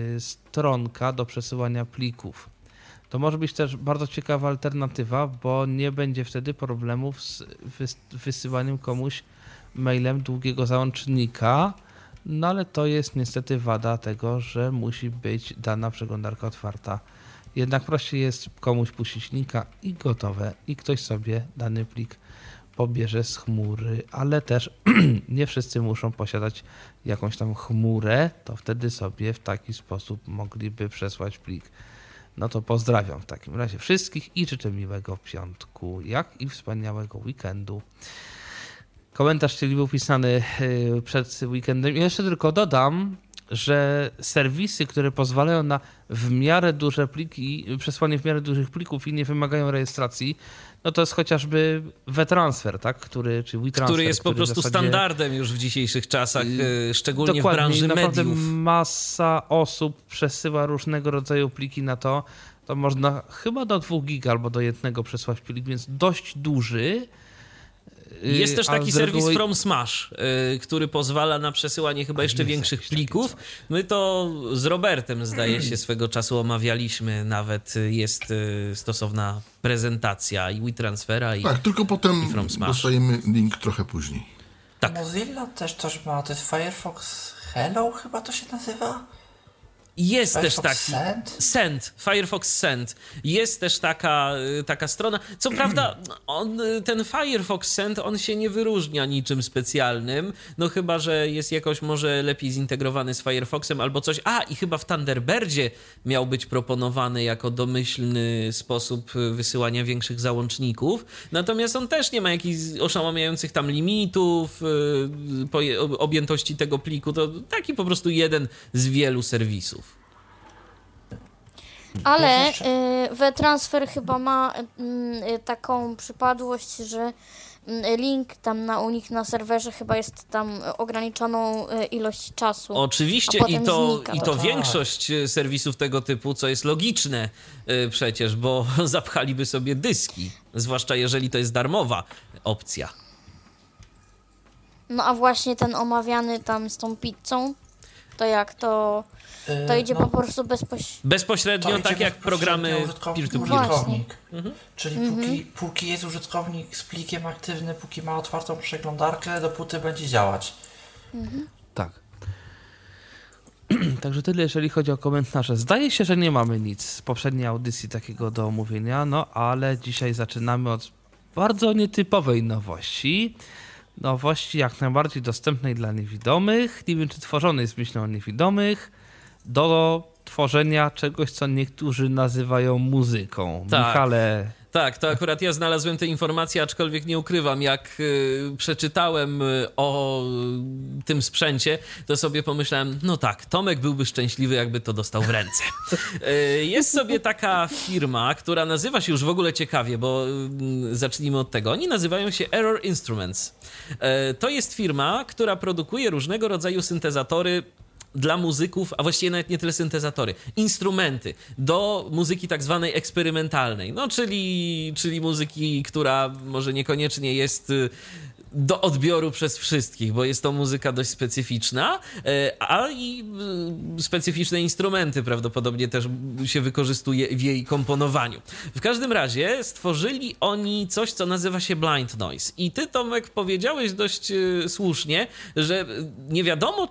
stronka do przesyłania plików. To może być też bardzo ciekawa alternatywa, bo nie będzie wtedy problemów z wysyłaniem komuś mailem długiego załącznika, no ale to jest niestety wada tego, że musi być dana przeglądarka otwarta. Jednak prościej jest komuś puścić linka i gotowe i ktoś sobie dany plik pobierze z chmury, ale też nie wszyscy muszą posiadać jakąś tam chmurę, to wtedy sobie w taki sposób mogliby przesłać plik. No to pozdrawiam w takim razie wszystkich i życzę miłego piątku, jak i wspaniałego weekendu. Komentarz czyli był pisany przed weekendem. I jeszcze tylko dodam, że serwisy, które pozwalają na w miarę duże pliki, przesłanie w miarę dużych plików i nie wymagają rejestracji, no to jest chociażby WeTransfer, tak? Który jest po prostu standardem już w dzisiejszych czasach, szczególnie w branży naprawdę mediów. Masa osób przesyła różnego rodzaju pliki na to można chyba do 2 giga albo do 1 przesłać plik, więc dość duży. Jest też taki serwis From Smash, który pozwala na przesyłanie chyba jeszcze większych plików. My to z Robertem, zdaje się, swego czasu omawialiśmy. Nawet jest stosowna prezentacja i WeTransfera i tak, tylko potem From Smash. dostajemy link trochę później. Tak. Mozilla też coś ma, to jest Firefox Hello chyba to się nazywa? Jest Firefox też taki Send? Firefox Send. Jest też taka strona. Co prawda ten Firefox Send, on się nie wyróżnia niczym specjalnym, no chyba że jest jakoś może lepiej zintegrowany z Firefoxem albo coś. I chyba w Thunderbirdzie miał być proponowany jako domyślny sposób wysyłania większych załączników. Natomiast on też nie ma jakichś oszałamiających tam limitów, objętości tego pliku. To taki po prostu jeden z wielu serwisów. Ale WeTransfer chyba ma taką przypadłość, że link tam u nich na serwerze chyba jest tam ograniczoną ilość czasu. Oczywiście i to większość serwisów tego typu, co jest logiczne przecież, bo zapchaliby sobie dyski, zwłaszcza jeżeli to jest darmowa opcja. No a właśnie ten omawiany tam z tą pizzą, to jak to idzie po prostu bezpośrednio, tak jak programy użytkownik. Czyli póki jest użytkownik z plikiem aktywny, póki ma otwartą przeglądarkę, dopóty będzie działać. Tak. Także tyle, jeżeli chodzi o komentarze. Zdaje się, że nie mamy nic z poprzedniej audycji takiego do omówienia, no ale dzisiaj zaczynamy od bardzo nietypowej nowości. Nowości jak najbardziej dostępnej dla niewidomych. Nie wiem, czy tworzonej z myślą o niewidomych. Do tworzenia czegoś, co niektórzy nazywają muzyką. Tak. Michale... Tak, to akurat ja znalazłem te informacje, aczkolwiek nie ukrywam, jak przeczytałem o tym sprzęcie, to sobie pomyślałem, no tak, Tomek byłby szczęśliwy, jakby to dostał w ręce. Jest sobie taka firma, która nazywa się już w ogóle ciekawie, bo zacznijmy od tego. Oni nazywają się Error Instruments. To jest firma, która produkuje różnego rodzaju syntezatory dla muzyków, a właściwie nawet nie tyle syntezatory, instrumenty do muzyki tak zwanej eksperymentalnej, no czyli muzyki, która może niekoniecznie jest do odbioru przez wszystkich, bo jest to muzyka dość specyficzna, a i specyficzne instrumenty prawdopodobnie też się wykorzystuje w jej komponowaniu. W każdym razie stworzyli oni coś, co nazywa się blind noise. I ty, Tomek, powiedziałeś dość słusznie, że nie wiadomo,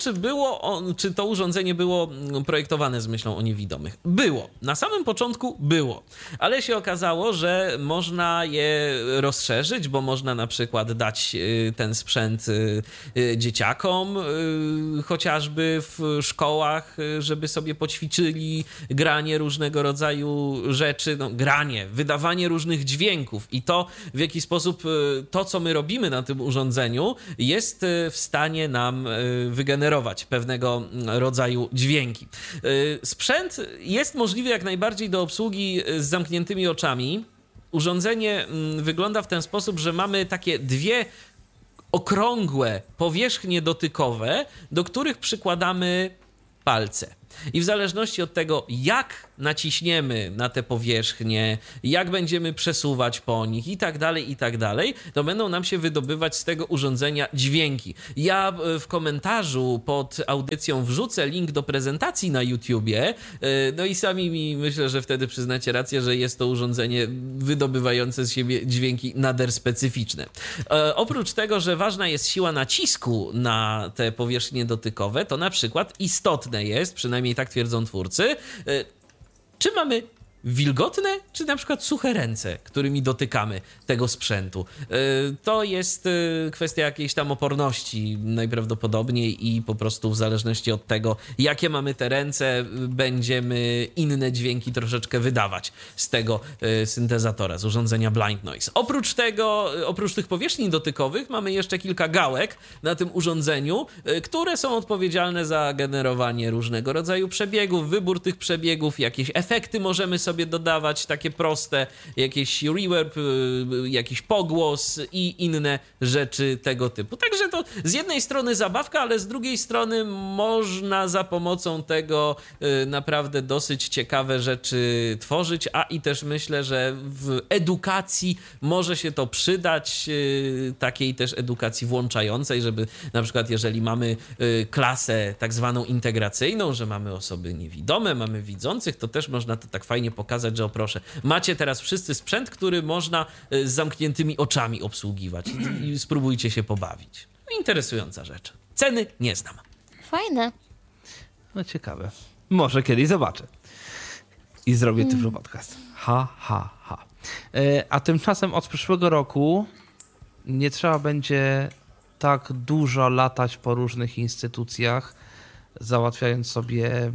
czy to urządzenie było projektowane z myślą o niewidomych. Było. Na samym początku było. Ale się okazało, że można je rozszerzyć, bo można na przykład dać ten sprzęt dzieciakom, chociażby w szkołach, żeby sobie poćwiczyli granie różnego rodzaju rzeczy, wydawanie różnych dźwięków i to, w jaki sposób to, co my robimy na tym urządzeniu, jest w stanie nam wygenerować pewnego rodzaju dźwięki. Sprzęt jest możliwy jak najbardziej do obsługi z zamkniętymi oczami. Urządzenie wygląda w ten sposób, że mamy takie dwie okrągłe powierzchnie dotykowe, do których przykładamy palce. I w zależności od tego, jak naciśniemy na te powierzchnie, jak będziemy przesuwać po nich i tak dalej, to będą nam się wydobywać z tego urządzenia dźwięki. Ja w komentarzu pod audycją wrzucę link do prezentacji na YouTubie, no i sami mi myślę, że wtedy przyznacie rację, że jest to urządzenie wydobywające z siebie dźwięki nader specyficzne. Oprócz tego, że ważna jest siła nacisku na te powierzchnie dotykowe, to na przykład istotne jest, przynajmniej tak twierdzą twórcy, czy mamy wilgotne, czy na przykład suche ręce, którymi dotykamy tego sprzętu. To jest kwestia jakiejś tam oporności najprawdopodobniej i po prostu w zależności od tego, jakie mamy te ręce, będziemy inne dźwięki troszeczkę wydawać z tego syntezatora, z urządzenia Blind Noise. Oprócz tego, oprócz tych powierzchni dotykowych mamy jeszcze kilka gałek na tym urządzeniu, które są odpowiedzialne za generowanie różnego rodzaju przebiegów, wybór tych przebiegów, jakieś efekty możemy sobie dodawać, takie proste, jakiś reverb, jakiś pogłos i inne rzeczy tego typu. Także to z jednej strony zabawka, ale z drugiej strony można za pomocą tego naprawdę dosyć ciekawe rzeczy tworzyć, a i też myślę, że w edukacji może się to przydać, takiej też edukacji włączającej, żeby na przykład jeżeli mamy klasę tak zwaną integracyjną, że mamy osoby niewidome, mamy widzących, to też można to tak fajnie pokazać, że o proszę, macie teraz wszyscy sprzęt, który można z zamkniętymi oczami obsługiwać i spróbujcie się pobawić. Interesująca rzecz. Ceny nie znam. Fajne. No ciekawe. Może kiedyś zobaczę. I zrobię Tyflo Podcast. Ha. A tymczasem od przyszłego roku nie trzeba będzie tak dużo latać po różnych instytucjach, załatwiając sobie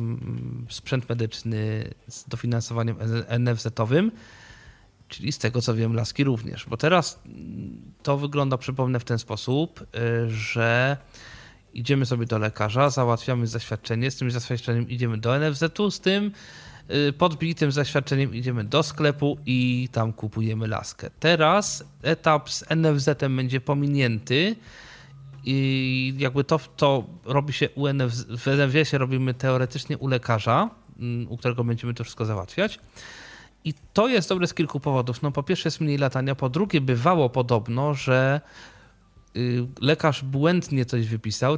sprzęt medyczny z dofinansowaniem NFZ-owym, czyli z tego co wiem laski również. Bo teraz to wygląda, przypomnę, w ten sposób, że idziemy sobie do lekarza, załatwiamy zaświadczenie, z tym zaświadczeniem idziemy do NFZ-u, z tym podbitym zaświadczeniem idziemy do sklepu i tam kupujemy laskę. Teraz etap z NFZ-em będzie pominięty i jakby to robi się w NFZ-ie robimy teoretycznie u lekarza, u którego będziemy to wszystko załatwiać. I to jest dobre z kilku powodów. No po pierwsze jest mniej latania, po drugie bywało podobno, że lekarz błędnie coś wypisał,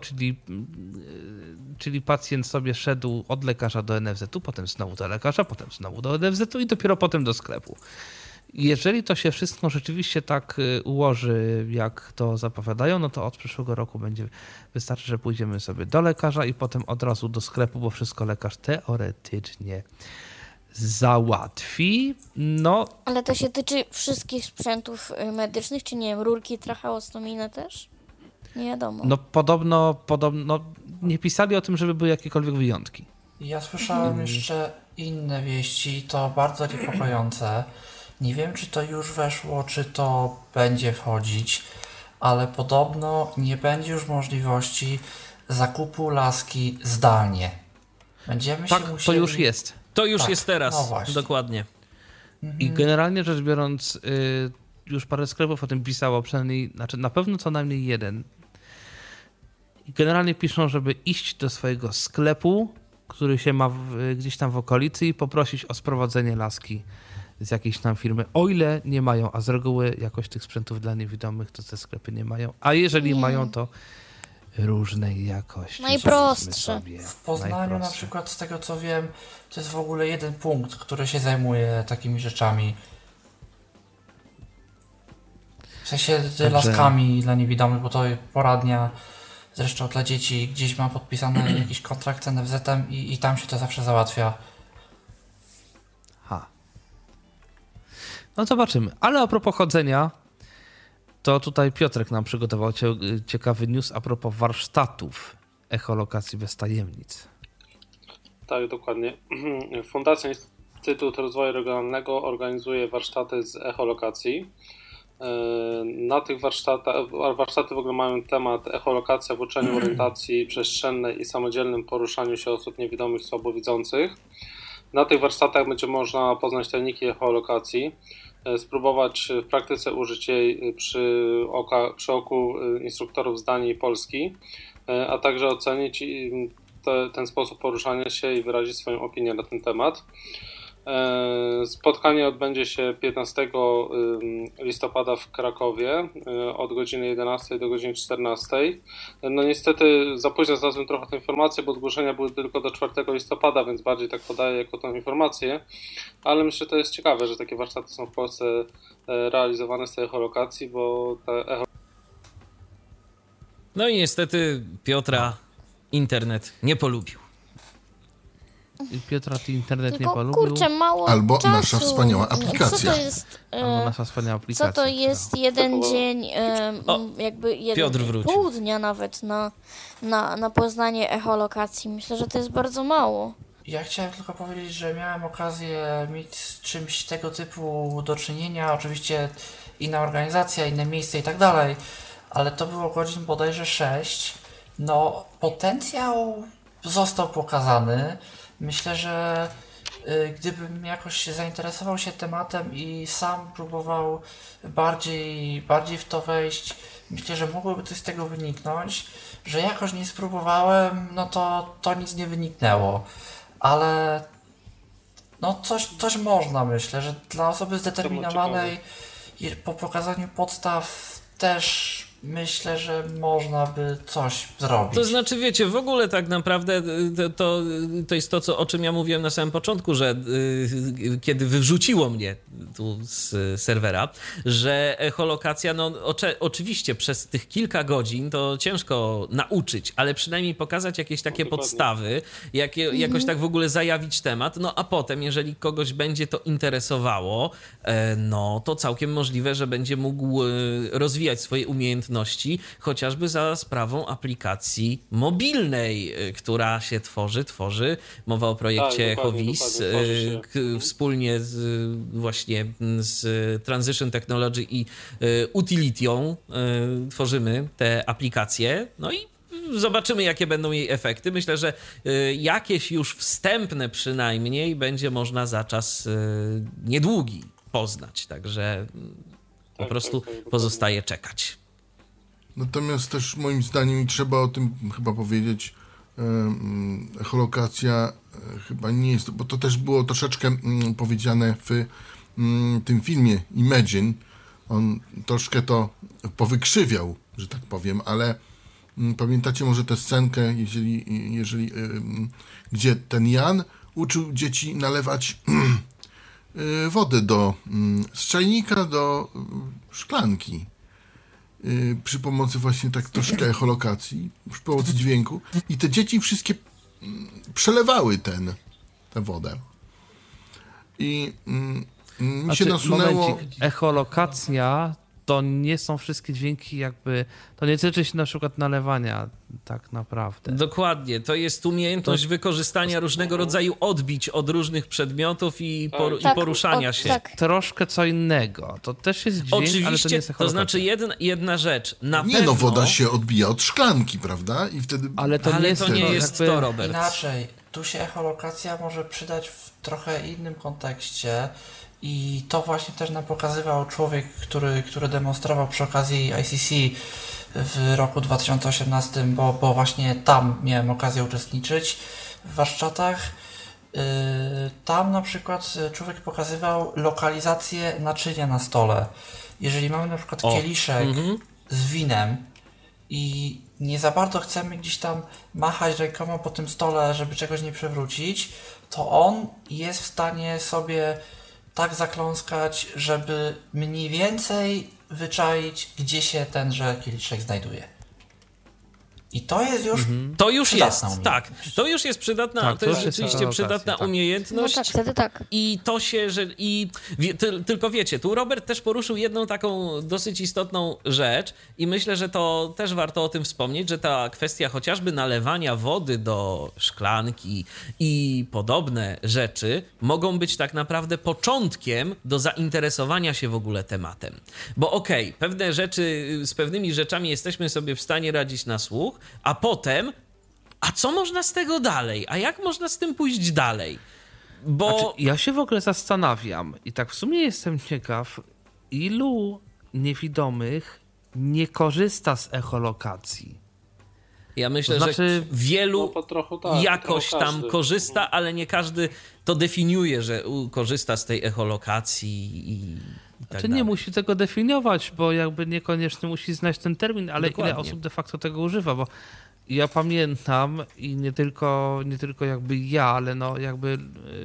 czyli pacjent sobie szedł od lekarza do NFZ-u, potem znowu do lekarza, potem znowu do NFZ-u i dopiero potem do sklepu. Jeżeli to się wszystko rzeczywiście tak ułoży, jak to zapowiadają, no to od przyszłego roku wystarczy, że pójdziemy sobie do lekarza i potem od razu do sklepu, bo wszystko lekarz teoretycznie załatwi. No. Ale to się tyczy wszystkich sprzętów medycznych, czy nie wiem, rurki tracheostomijne też? Nie wiadomo. No podobno nie pisali o tym, żeby były jakiekolwiek wyjątki. Ja słyszałem jeszcze inne wieści, to bardzo niepokojące. Nie wiem, czy to już weszło, czy to będzie wchodzić, ale podobno nie będzie już możliwości zakupu laski zdalnie. Będziemy tak, się musieli... to już jest. To już jest teraz, no dokładnie. I generalnie rzecz biorąc, już parę sklepów o tym pisało, przynajmniej, na pewno co najmniej jeden. I generalnie piszą, żeby iść do swojego sklepu, który się ma gdzieś tam w okolicy i poprosić o sprowadzenie laski z jakiejś tam firmy, o ile nie mają, a z reguły jakoś tych sprzętów dla niewidomych to te sklepy nie mają, a jeżeli mają, to różnej jakości. Najprostsze. W Poznaniu na przykład, z tego co wiem, to jest w ogóle jeden punkt, który się zajmuje takimi rzeczami. W sensie laskami dla niewidomych, bo to poradnia zresztą dla dzieci gdzieś ma podpisany jakiś kontrakt z NFZ-em i tam się to zawsze załatwia. No zobaczymy. Ale a propos chodzenia, to tutaj Piotrek nam przygotował ciekawy news a propos warsztatów echolokacji bez tajemnic. Tak, dokładnie. Fundacja Instytut Rozwoju Regionalnego organizuje warsztaty z echolokacji. Na tych warsztaty w ogóle mają temat echolokacja w uczeniu orientacji przestrzennej i samodzielnym poruszaniu się osób niewidomych, słabowidzących. Na tych warsztatach będzie można poznać tajniki echolokacji, spróbować w praktyce użyć jej przy oku instruktorów z Danii i Polski, a także ocenić ten sposób poruszania się i wyrazić swoją opinię na ten temat. Spotkanie odbędzie się 15 listopada w Krakowie od godziny 11 do godziny 14. No niestety za późno znalazłem trochę tę informację, bo zgłoszenia były tylko do 4 listopada, więc bardziej tak podaję jako tą informację, ale myślę, że to jest ciekawe, że takie warsztaty są w Polsce realizowane z tej echolokacji, bo ta No i niestety Piotra internet nie polubił. Piotra, ty internet Tylko, nie polubił. kurczę, mało Albo czasu. nasza wspaniała aplikacja. Co to jest? Albo nasza wspaniała aplikacja. Co to jest jeden dzień, O, jakby Piotr jeden wrócił. pół dnia nawet na poznanie echolokacji. Myślę, że to jest bardzo mało. Ja chciałem tylko powiedzieć, że miałem okazję mieć z czymś tego typu do czynienia. Oczywiście inna organizacja, inne miejsce i tak dalej, ale to było godzin bodajże 6. No, potencjał został pokazany. Myślę, że gdybym jakoś zainteresował się tematem i sam próbował bardziej w to wejść, myślę, że mogłoby coś z tego wyniknąć. Że jakoś nie spróbowałem, no to nic nie wyniknęło. Ale no coś można, myślę, że dla osoby zdeterminowanej po pokazaniu podstaw też myślę, że można by coś zrobić. To znaczy, wiecie, w ogóle tak naprawdę to jest to, o czym ja mówiłem na samym początku, że kiedy wyrzuciło mnie tu z serwera, że echolokacja, no oczywiście przez tych kilka godzin to ciężko nauczyć, ale przynajmniej pokazać jakieś takie dokładnie. Podstawy, jakoś tak w ogóle zajawić temat, no a potem, jeżeli kogoś będzie to interesowało, no to całkiem możliwe, że będzie mógł rozwijać swoje umiejętności, chociażby za sprawą aplikacji mobilnej, która się tworzy. Mowa o projekcie Tak, Hovis, dokładnie. wspólnie właśnie z Transition Technology i Utilitią tworzymy te aplikacje. No i zobaczymy, jakie będą jej efekty. Myślę, że jakieś już wstępne przynajmniej będzie można za czas niedługi poznać. Także po prostu pozostaje czekać. Natomiast też moim zdaniem, i trzeba o tym chyba powiedzieć, echolokacja chyba nie jest, bo to też było troszeczkę powiedziane w tym filmie Imagine. On troszkę to powykrzywiał, że tak powiem, ale pamiętacie może tę scenkę, jeżeli gdzie ten Jan uczył dzieci nalewać wodę z czajnika do szklanki. Przy pomocy właśnie tak troszkę echolokacji, przy pomocy dźwięku, i te dzieci wszystkie przelewały tę wodę. I mi się nasunęło... Momencik, echolokacja to nie są wszystkie dźwięki jakby, to nie tyczy się na przykład nalewania tak naprawdę. Dokładnie, to jest umiejętność wykorzystania różnego rodzaju odbić od różnych przedmiotów i poruszania się. Tak. Troszkę co innego. To też jest dźwięk, ale to nie Oczywiście, jest to echolokacja. znaczy jedna rzecz. Na Nie, pewno, no woda się odbija od szklanki, prawda? I wtedy... Ale to nie jest to, Robert. Inaczej, tu się echolokacja może przydać w trochę innym kontekście i to właśnie też nam pokazywał człowiek, który demonstrował przy okazji ICC w roku 2018, bo właśnie tam miałem okazję uczestniczyć w warsztatach. Tam na przykład człowiek pokazywał lokalizację naczynia na stole. Jeżeli mamy na przykład kieliszek z winem i nie za bardzo chcemy gdzieś tam machać rękoma po tym stole, żeby czegoś nie przewrócić, to on jest w stanie sobie tak zakląskać, żeby mniej więcej wyczaić, gdzie się tenże kieliszek znajduje. I to jest już To już jest, umiejętność. tak. To już jest przydatna, Tak, to jest to jest rzeczywiście echolokacja, przydatna tak. umiejętność. No tak, wtedy tak. I to się, tylko wiecie, tu Robert też poruszył jedną taką dosyć istotną rzecz i myślę, że to też warto o tym wspomnieć, że ta kwestia chociażby nalewania wody do szklanki i podobne rzeczy mogą być tak naprawdę początkiem do zainteresowania się w ogóle tematem. Bo okej, pewne rzeczy, z pewnymi rzeczami jesteśmy sobie w stanie radzić na słuch, a potem, a co można z tego dalej? A jak można z tym pójść dalej? Bo... Znaczy, ja się w ogóle zastanawiam i tak w sumie jestem ciekaw, ilu niewidomych nie korzysta z echolokacji. Ja myślę, To znaczy- że wielu No to trochę tak, jakoś trochę tam każdy. korzysta, ale nie każdy to definiuje, że korzysta z tej echolokacji i tak Znaczy dalej. nie musi tego definiować, bo jakby niekoniecznie musi znać ten termin, ale Dokładnie. ile osób de facto tego używa, bo ja pamiętam i nie tylko jakby ja, ale no jakby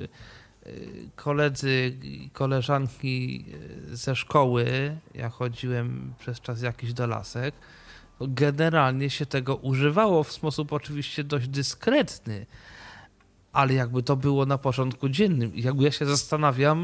koledzy i koleżanki ze szkoły, ja chodziłem przez czas jakiś do lasek, generalnie się tego używało w sposób oczywiście dość dyskretny, ale jakby to było na porządku dziennym i jakby ja się zastanawiam,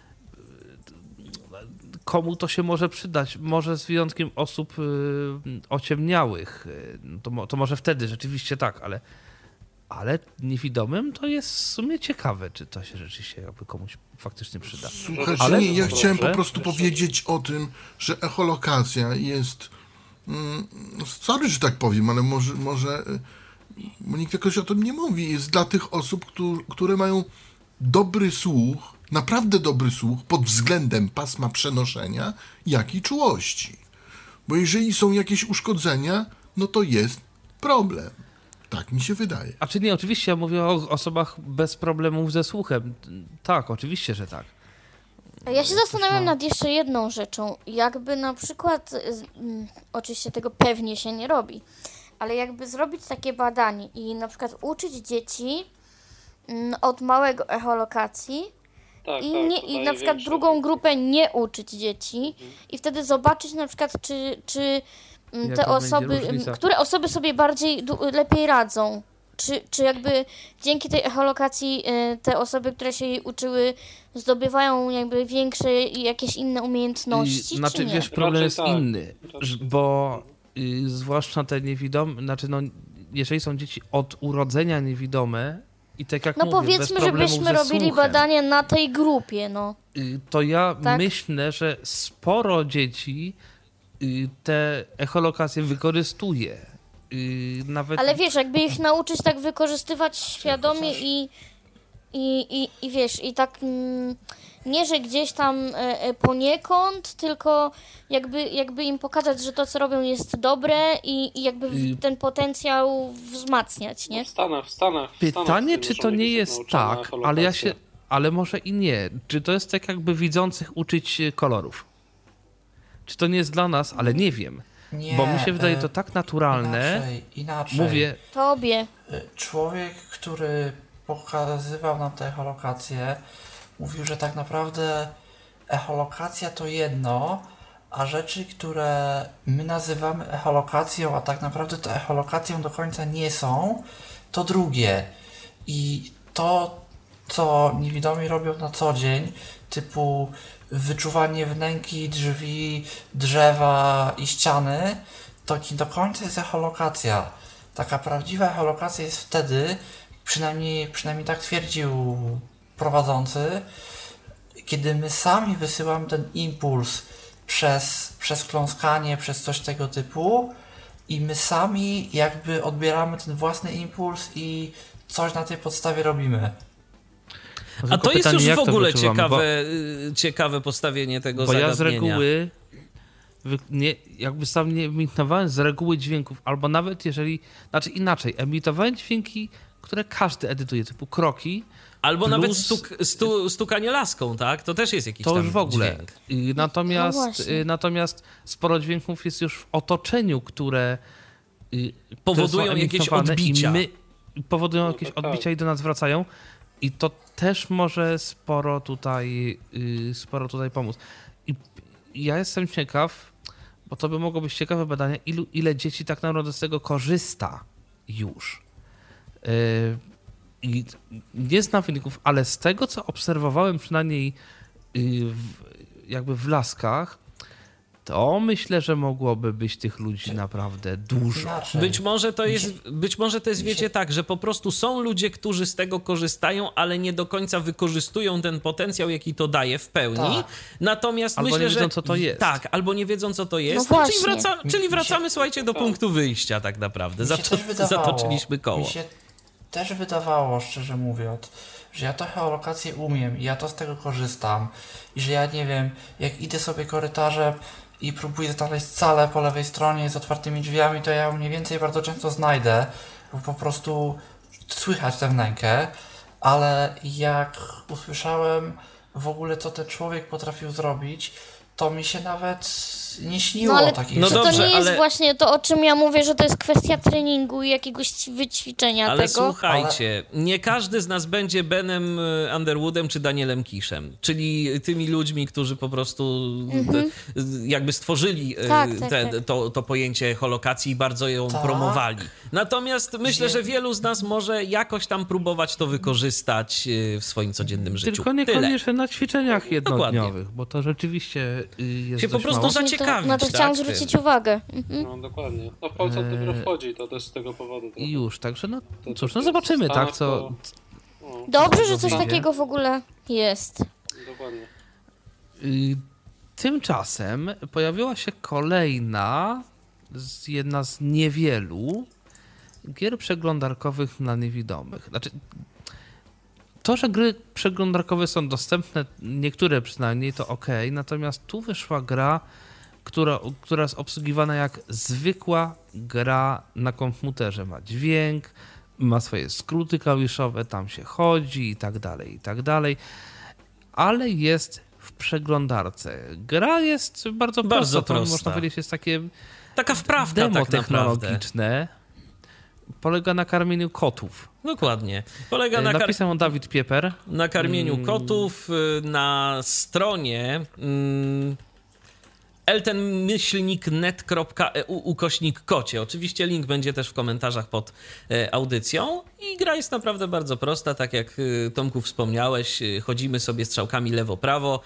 komu to się może przydać. Może z wyjątkiem osób ociemniałych. To może wtedy rzeczywiście tak, ale niewidomym to jest w sumie ciekawe, czy to się rzeczywiście jakby komuś faktycznie przyda. Słuchajcie, Ale- nie, ja chciałem po Proszę. prostu powiedzieć o tym, że echolokacja jest, sorry, że tak powiem, ale może bo nikt jakoś o tym nie mówi, jest dla tych osób, które mają dobry słuch, naprawdę dobry słuch pod względem pasma przenoszenia, jak i czułości. Bo jeżeli są jakieś uszkodzenia, no to jest problem. Tak mi się wydaje. A czy nie, oczywiście ja mówię o osobach bez problemów ze słuchem. Tak, oczywiście, że tak. A ja się zastanawiam nad jeszcze jedną rzeczą. Jakby na przykład, oczywiście tego pewnie się nie robi, ale jakby zrobić takie badanie i na przykład uczyć dzieci od małego echolokacji Tak, i, tak, nie, to i daje na przykład większe drugą efekty. grupę nie uczyć dzieci i wtedy zobaczyć na przykład, czy te Jaka osoby, będzie różnica? które osoby sobie lepiej radzą. Czy jakby dzięki tej echolokacji te osoby, które się jej uczyły, zdobywają jakby większe i jakieś inne umiejętności, Znaczy, czy nie? wiesz, problem Raczej jest tak. inny, bo zwłaszcza te niewidome, znaczy no, jeżeli są dzieci od urodzenia niewidome i tak jak No mówię, bez powiedzmy, problemów żebyśmy ze robili słuchem, badanie na tej grupie, no. to ja Tak? myślę, że sporo dzieci te echolokacje wykorzystuje. Nawet Ale wiesz, jakby ich nauczyć tak wykorzystywać świadomie i wiesz, i tak nie, że gdzieś tam poniekąd, tylko jakby im pokazać, że to, co robią, jest dobre i jakby ten potencjał wzmacniać, nie? W Stanach pytanie, czy muszą to nie być jest nauczane tak, echolokacje. ale może i nie. Czy to jest tak jakby widzących uczyć kolorów? Czy to nie jest dla nas, ale nie wiem. Nie, Bo mi się wydaje to tak naturalne. Inaczej. Mówię, Tobie. Człowiek, który pokazywał nam te echolokacje, mówił, że tak naprawdę echolokacja to jedno, a rzeczy, które my nazywamy echolokacją, a tak naprawdę to echolokacją do końca nie są, to drugie. I to, co niewidomi robią na co dzień, typu wyczuwanie wnęki, drzwi, drzewa i ściany, to nie do końca jest echolokacja. Taka prawdziwa echolokacja jest wtedy, przynajmniej tak twierdził prowadzący, kiedy my sami wysyłamy ten impuls przez kląskanie, przez coś tego typu i my sami jakby odbieramy ten własny impuls i coś na tej podstawie robimy. A tylko to jest pytanie, już jak w to ogóle wyczuwamy, ciekawe postawienie tego bo zagadnienia. ja z reguły jakby sam nie emitowałem z reguły dźwięków, albo nawet jeżeli, znaczy inaczej, emitowałem dźwięki, które każdy edytuje, typu kroki. Albo plus- nawet stukanie laską, tak? To też jest jakiś To tam już w ogóle. dźwięk. No właśnie. Natomiast sporo dźwięków jest już w otoczeniu, które Powodują są jakieś emitowane odbicia. Powodują jakieś tak. odbicia i do nas wracają. I to też może sporo tutaj pomóc. I ja jestem ciekaw, bo to by mogło być ciekawe badanie, ile dzieci tak naprawdę z tego korzysta już. I nie znam wyników, ale z tego, co obserwowałem przynajmniej jakby w laskach, to myślę, że mogłoby być tych ludzi naprawdę dużo. Inaczej. Być może to jest, wiecie, tak, że po prostu są ludzie, którzy z tego korzystają, ale nie do końca wykorzystują ten potencjał, jaki to daje w pełni. Tak. Natomiast Albo myślę, nie że... wiedzą, co to jest. Tak, albo nie wiedzą, co to jest. No czyli właśnie. czyli wracamy, słuchajcie, do punktu wyjścia tak naprawdę. Mi się też wydawało, Zatoczyliśmy koło. Mi się też wydawało, szczerze mówiąc, że ja to echolokacji umiem i ja to z tego korzystam i że ja nie wiem, jak idę sobie korytarzem i próbuję znaleźć salę po lewej stronie z otwartymi drzwiami, to ja ją mniej więcej bardzo często znajdę, bo po prostu słychać tę wnękę, ale jak usłyszałem w ogóle, co ten człowiek potrafił zrobić, to mi się nawet nie śniło No ale takich no czy rzeczy. to nie jest ale- właśnie to, o czym ja mówię, że to jest kwestia treningu i jakiegoś wyćwiczenia Ale tego? słuchajcie, nie każdy z nas będzie Benem Underwoodem czy Danielem Kiszem, czyli tymi ludźmi, którzy po prostu jakby stworzyli Tak. to pojęcie holokacji i bardzo ją Tak. promowali. Natomiast myślę, że wielu z nas może jakoś tam próbować to wykorzystać w swoim codziennym życiu. Tylko niekoniecznie na ćwiczeniach jednodniowych, bo to rzeczywiście jest Się po dość prostu mało. zaciekawić. Na to chciałam tak? zwrócić uwagę. No dokładnie. No w Polsce to dopiero wchodzi, to też z tego powodu. I już, także no To cóż, to no zobaczymy, w tak, Stanach co... No, Dobrze, że coś Zrobię. takiego w ogóle jest. dokładnie. Tymczasem pojawiła się kolejna, jedna z niewielu gier przeglądarkowych dla niewidomych. Znaczy, to, że gry przeglądarkowe są dostępne, niektóre przynajmniej, to okej, natomiast tu wyszła gra, która jest obsługiwana jak zwykła gra na komputerze. Ma dźwięk, ma swoje skróty klawiszowe, tam się chodzi i tak dalej, ale jest w przeglądarce. Gra jest bardzo prosta, to prosta. można powiedzieć, jest takie Taka wprawka demo tak naprawdę. technologiczne. Polega na karmieniu kotów. Dokładnie. Polega na Napisał on Dawid Pieper. na karmieniu kotów na stronie eltenmyślniknet.eu/kocie. Oczywiście link będzie też w komentarzach pod audycją i gra jest naprawdę bardzo prosta, tak jak Tomku wspomniałeś, chodzimy sobie strzałkami lewo-prawo,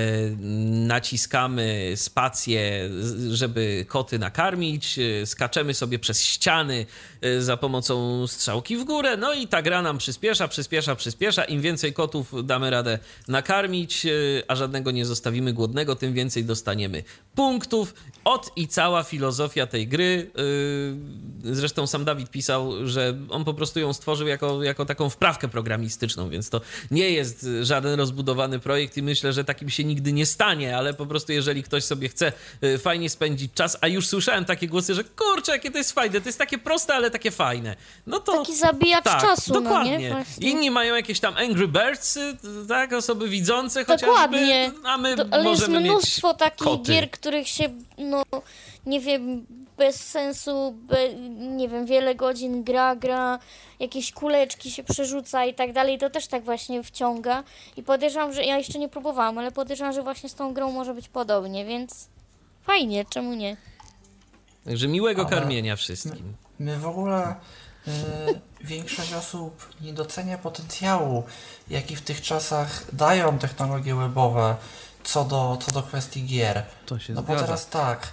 naciskamy spację, żeby koty nakarmić, skaczemy sobie przez ściany za pomocą strzałki w górę, no i ta gra nam przyspiesza. Im więcej kotów damy radę nakarmić, a żadnego nie zostawimy głodnego, tym więcej dostaniemy punktów. I cała filozofia tej gry. Zresztą sam Dawid pisał, że on po prostu ją stworzył jako taką wprawkę programistyczną, więc to nie jest żaden rozbudowany projekt i myślę, że takim się nigdy nie stanie, ale po prostu jeżeli ktoś sobie chce fajnie spędzić czas, a już słyszałem takie głosy, że kurczę, jakie to jest fajne, to jest takie proste, ale takie fajne. No to Taki zabijacz czasu, dokładnie. no nie? Właśnie. Inni mają jakieś tam Angry Birds, tak, osoby widzące chociażby, Dokładnie. a my Ale jest możemy mnóstwo mieć takich koty. gier, których się, no, nie wiem, bez sensu, nie wiem, wiele godzin gra, jakieś kuleczki się przerzuca i tak dalej, to też tak właśnie wciąga. I podejrzewam, że ja jeszcze nie próbowałam, ale podejrzewam, że właśnie z tą grą może być podobnie, więc fajnie, czemu nie? Także miłego Ale karmienia wszystkim. My w ogóle większość osób nie docenia potencjału, jaki w tych czasach dają technologie webowe co do kwestii gier. To się No bo zgadza. teraz tak,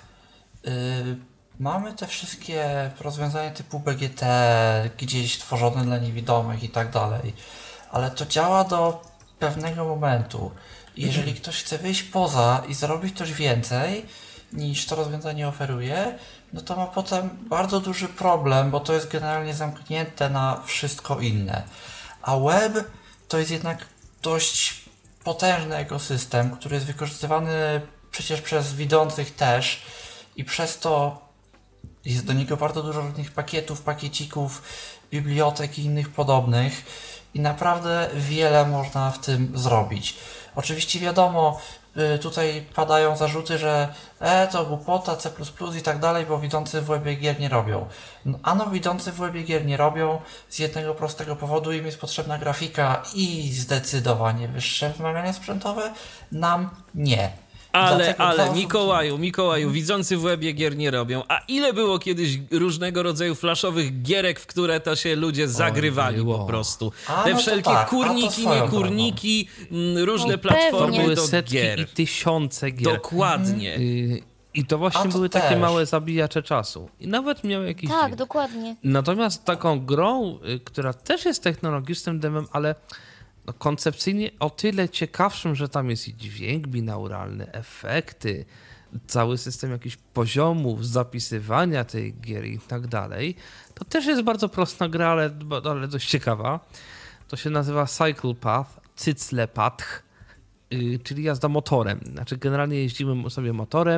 mamy te wszystkie rozwiązania typu BGT, gdzieś tworzone dla niewidomych i tak dalej, ale to działa do pewnego momentu. Jeżeli ktoś chce wyjść poza i zrobić coś więcej niż to rozwiązanie oferuje, no to ma potem bardzo duży problem, bo to jest generalnie zamknięte na wszystko inne. A web to jest jednak dość potężny ekosystem, który jest wykorzystywany przecież przez widzących też i przez to jest do niego bardzo dużo różnych pakietów, pakiecików, bibliotek i innych podobnych i naprawdę wiele można w tym zrobić. Oczywiście wiadomo, tutaj padają zarzuty, że to głupota, C++ i tak dalej, bo widzący w webie gier nie robią. No, widzący w webie gier nie robią z jednego prostego powodu, im jest potrzebna grafika i zdecydowanie wyższe wymagania sprzętowe, nam nie. Ale Dlatego dla osób- Mikołaju, widzący w webie gier nie robią. A ile było kiedyś różnego rodzaju flashowych gierek, w które to się ludzie zagrywali było. po prostu. A, Te no to wszelkie tak, a to kurniki, swoją nie kurniki, różne No platformy pewnie. Były do setki gier. i tysiące gier. Dokładnie. I to właśnie A to były takie też. małe zabijacze czasu. I nawet miały jakiś Tak, dźwięk. dokładnie. Natomiast taką grą, która też jest technologicznym demem, ale no koncepcyjnie o tyle ciekawszym, że tam jest i dźwięk binauralny, efekty, cały system jakichś poziomów, zapisywania tej gier i tak dalej, to też jest bardzo prosta gra, ale dość ciekawa. To się nazywa Cycle Path, Cycle Path, czyli jazda motorem. Znaczy generalnie jeździmy sobie motorem,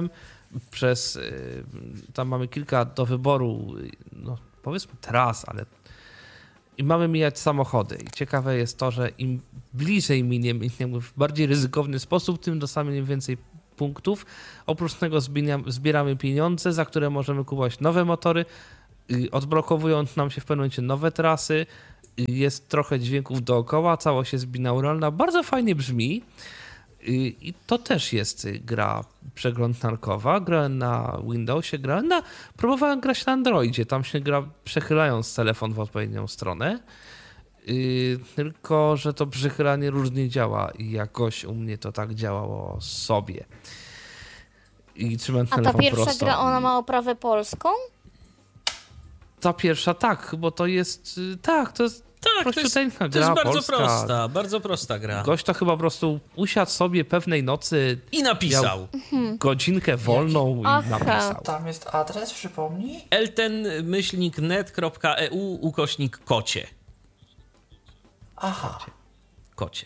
tam mamy kilka do wyboru, no powiedzmy tras, ale i mamy mijać samochody. I ciekawe jest to, że im bliżej miniemy w bardziej ryzykowny sposób, tym dostaniemy więcej punktów. Oprócz tego zbieramy pieniądze, za które możemy kupować nowe motory, odblokowują nam się w pewnym momencie nowe trasy, jest trochę dźwięków dookoła, całość jest binauralna, bardzo fajnie brzmi. I to też jest gra przeglądarkowa. Grałem na Windowsie, próbowałem grać na Androidzie. Tam się gra przechylając telefon w odpowiednią stronę. Tylko że to przechylanie różnie działa i jakoś u mnie to tak działało sobie. I trzymam A telefon ta pierwsza prosto. gra, ona ma oprawę polską? Ta pierwsza tak, bo to jest to jest prościuteńka to jest gra bardzo polska. prosta gra. Gość to chyba po prostu usiadł sobie pewnej nocy I napisał. godzinkę wolną i napisał. Tam jest adres, przypomnij? elten-net.eu/kocie. Aha. Kocie.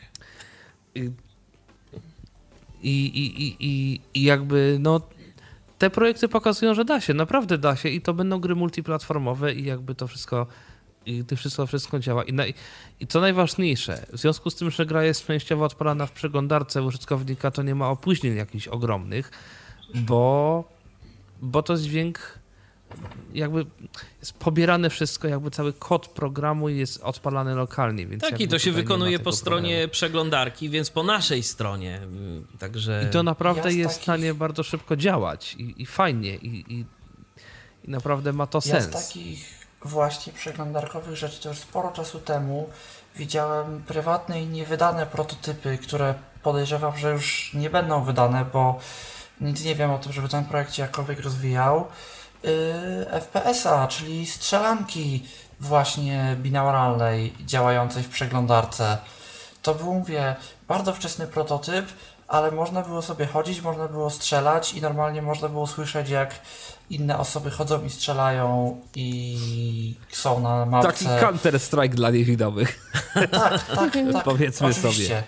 I jakby no te projekty pokazują, że da się, naprawdę da się i to będą gry multiplatformowe i jakby to wszystko wszystko działa. I co najważniejsze, w związku z tym, że gra jest częściowo odpalana w przeglądarce użytkownika, to nie ma opóźnień jakichś ogromnych, bo to dźwięk jakby jest pobierane wszystko, jakby cały kod programu jest odpalany lokalnie. Więc Tak, i to się wykonuje po stronie przeglądarki, więc po naszej stronie. Także... I to naprawdę jest w stanie bardzo szybko działać i fajnie i naprawdę ma to sens. Z takich właśnie przeglądarkowych rzeczy to już sporo czasu temu widziałem prywatne i niewydane prototypy, które podejrzewam, że już nie będą wydane, bo nic nie wiem o tym, żeby ten projekt się jakkolwiek rozwijał. FPS-a, czyli strzelanki właśnie binauralnej działającej w przeglądarce. To był, mówię, bardzo wczesny prototyp, ale można było sobie chodzić, można było strzelać i normalnie można było słyszeć, jak inne osoby chodzą i strzelają i są na mapce. Taki Counter-Strike dla niewidomych. Tak, powiedzmy oczywiście. sobie.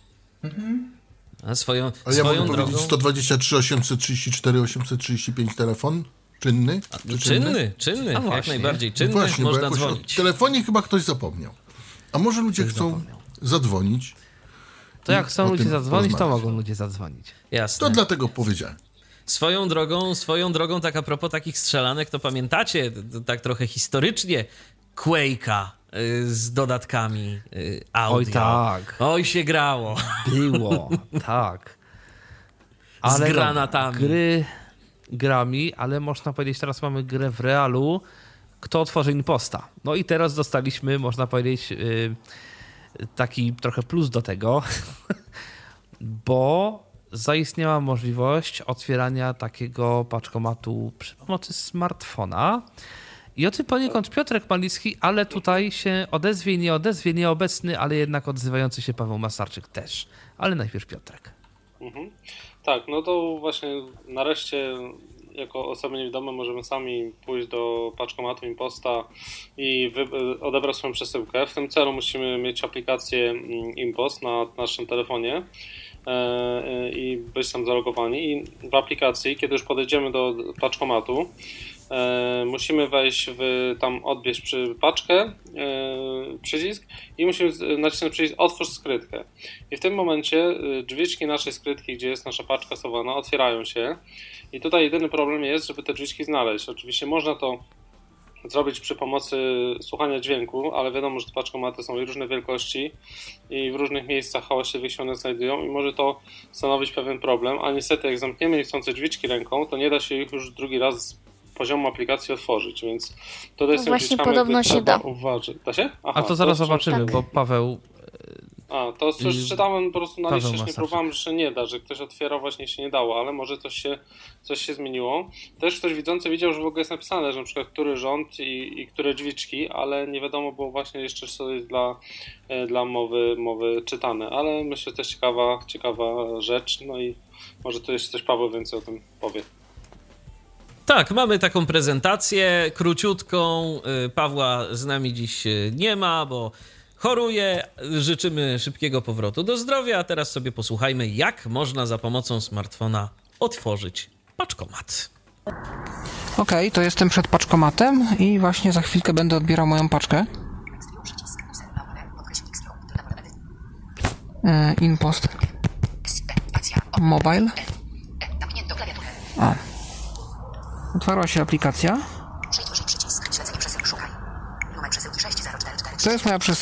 A swoją ja mogę drogą... powiedzieć 123 834 835 telefon? Czynny? Czynny, jak właśnie. najbardziej czynny, No właśnie, można bo jakoś dzwonić. o telefonie chyba ktoś zapomniał. A może ludzie chcą zadzwonić? To jak chcą o ludzie tym zadzwonić, to porozmawiać. mogą ludzie zadzwonić. Jasne. To dlatego powiedziałem. Swoją drogą, tak a propos takich strzelanek, to pamiętacie, tak trochę historycznie, Quake'a z dodatkami audio. Oj tak. Oj się grało. Było, tak. Z granatami. Gry grami, ale można powiedzieć, teraz mamy grę w realu, kto otworzy imposta. No i teraz dostaliśmy, można powiedzieć, taki trochę plus do tego, bo zaistniała możliwość otwierania takiego paczkomatu przy pomocy smartfona. I o tym poniekąd Piotrek Malicki, ale tutaj się odezwie, nieobecny, ale jednak odzywający się Paweł Masarczyk też. Ale najpierw Piotrek. Tak, no to właśnie nareszcie jako osoby niewidome możemy sami pójść do paczkomatu Imposta i odebrać swoją przesyłkę. W tym celu musimy mieć aplikację Impost na naszym telefonie i być tam zalogowani. I w aplikacji, kiedy już podejdziemy do paczkomatu, musimy wejść tam odbierz paczkę, przycisk i musimy nacisnąć przycisk otwórz skrytkę. I w tym momencie drzwiczki naszej skrytki, gdzie jest nasza paczka schowana, otwierają się. I tutaj jedyny problem jest, żeby te drzwiczki znaleźć. Oczywiście można to zrobić przy pomocy słuchania dźwięku, ale wiadomo, że te paczkomaty są różnej wielkości i w różnych miejscach hałaśliwych się one znajdują i może to stanowić pewien problem, a niestety jak zamkniemy niechcący drzwiczki ręką, to nie da się ich już drugi raz z poziomu aplikacji otworzyć, więc tutaj z tymi właśnie drzwiczkami podobno się da. uważać. Da się? Aha, A to zaraz to zobaczymy, bo Paweł... to już czytałem po prostu na Paweł liście, nie Masarczyk. próbowałem, że nie da, że ktoś otwierał, właśnie się nie dało, ale może coś się zmieniło. Też ktoś widzący widział, że w ogóle jest napisane, że na przykład który rząd i które drzwiczki, ale nie wiadomo było właśnie jeszcze, co jest dla mowy czytane, ale myślę, że to jest ciekawa rzecz, no i może tu jeszcze coś Paweł więcej o tym powie. Tak, mamy taką prezentację króciutką. Pawła z nami dziś nie ma, bo choruje. Życzymy szybkiego powrotu do zdrowia, a teraz sobie posłuchajmy, jak można za pomocą smartfona otworzyć paczkomat. Okej, to jestem przed paczkomatem i właśnie za chwilkę będę odbierał moją paczkę. InPost Mobile. Otwarła się aplikacja. To jest moja przesyłka.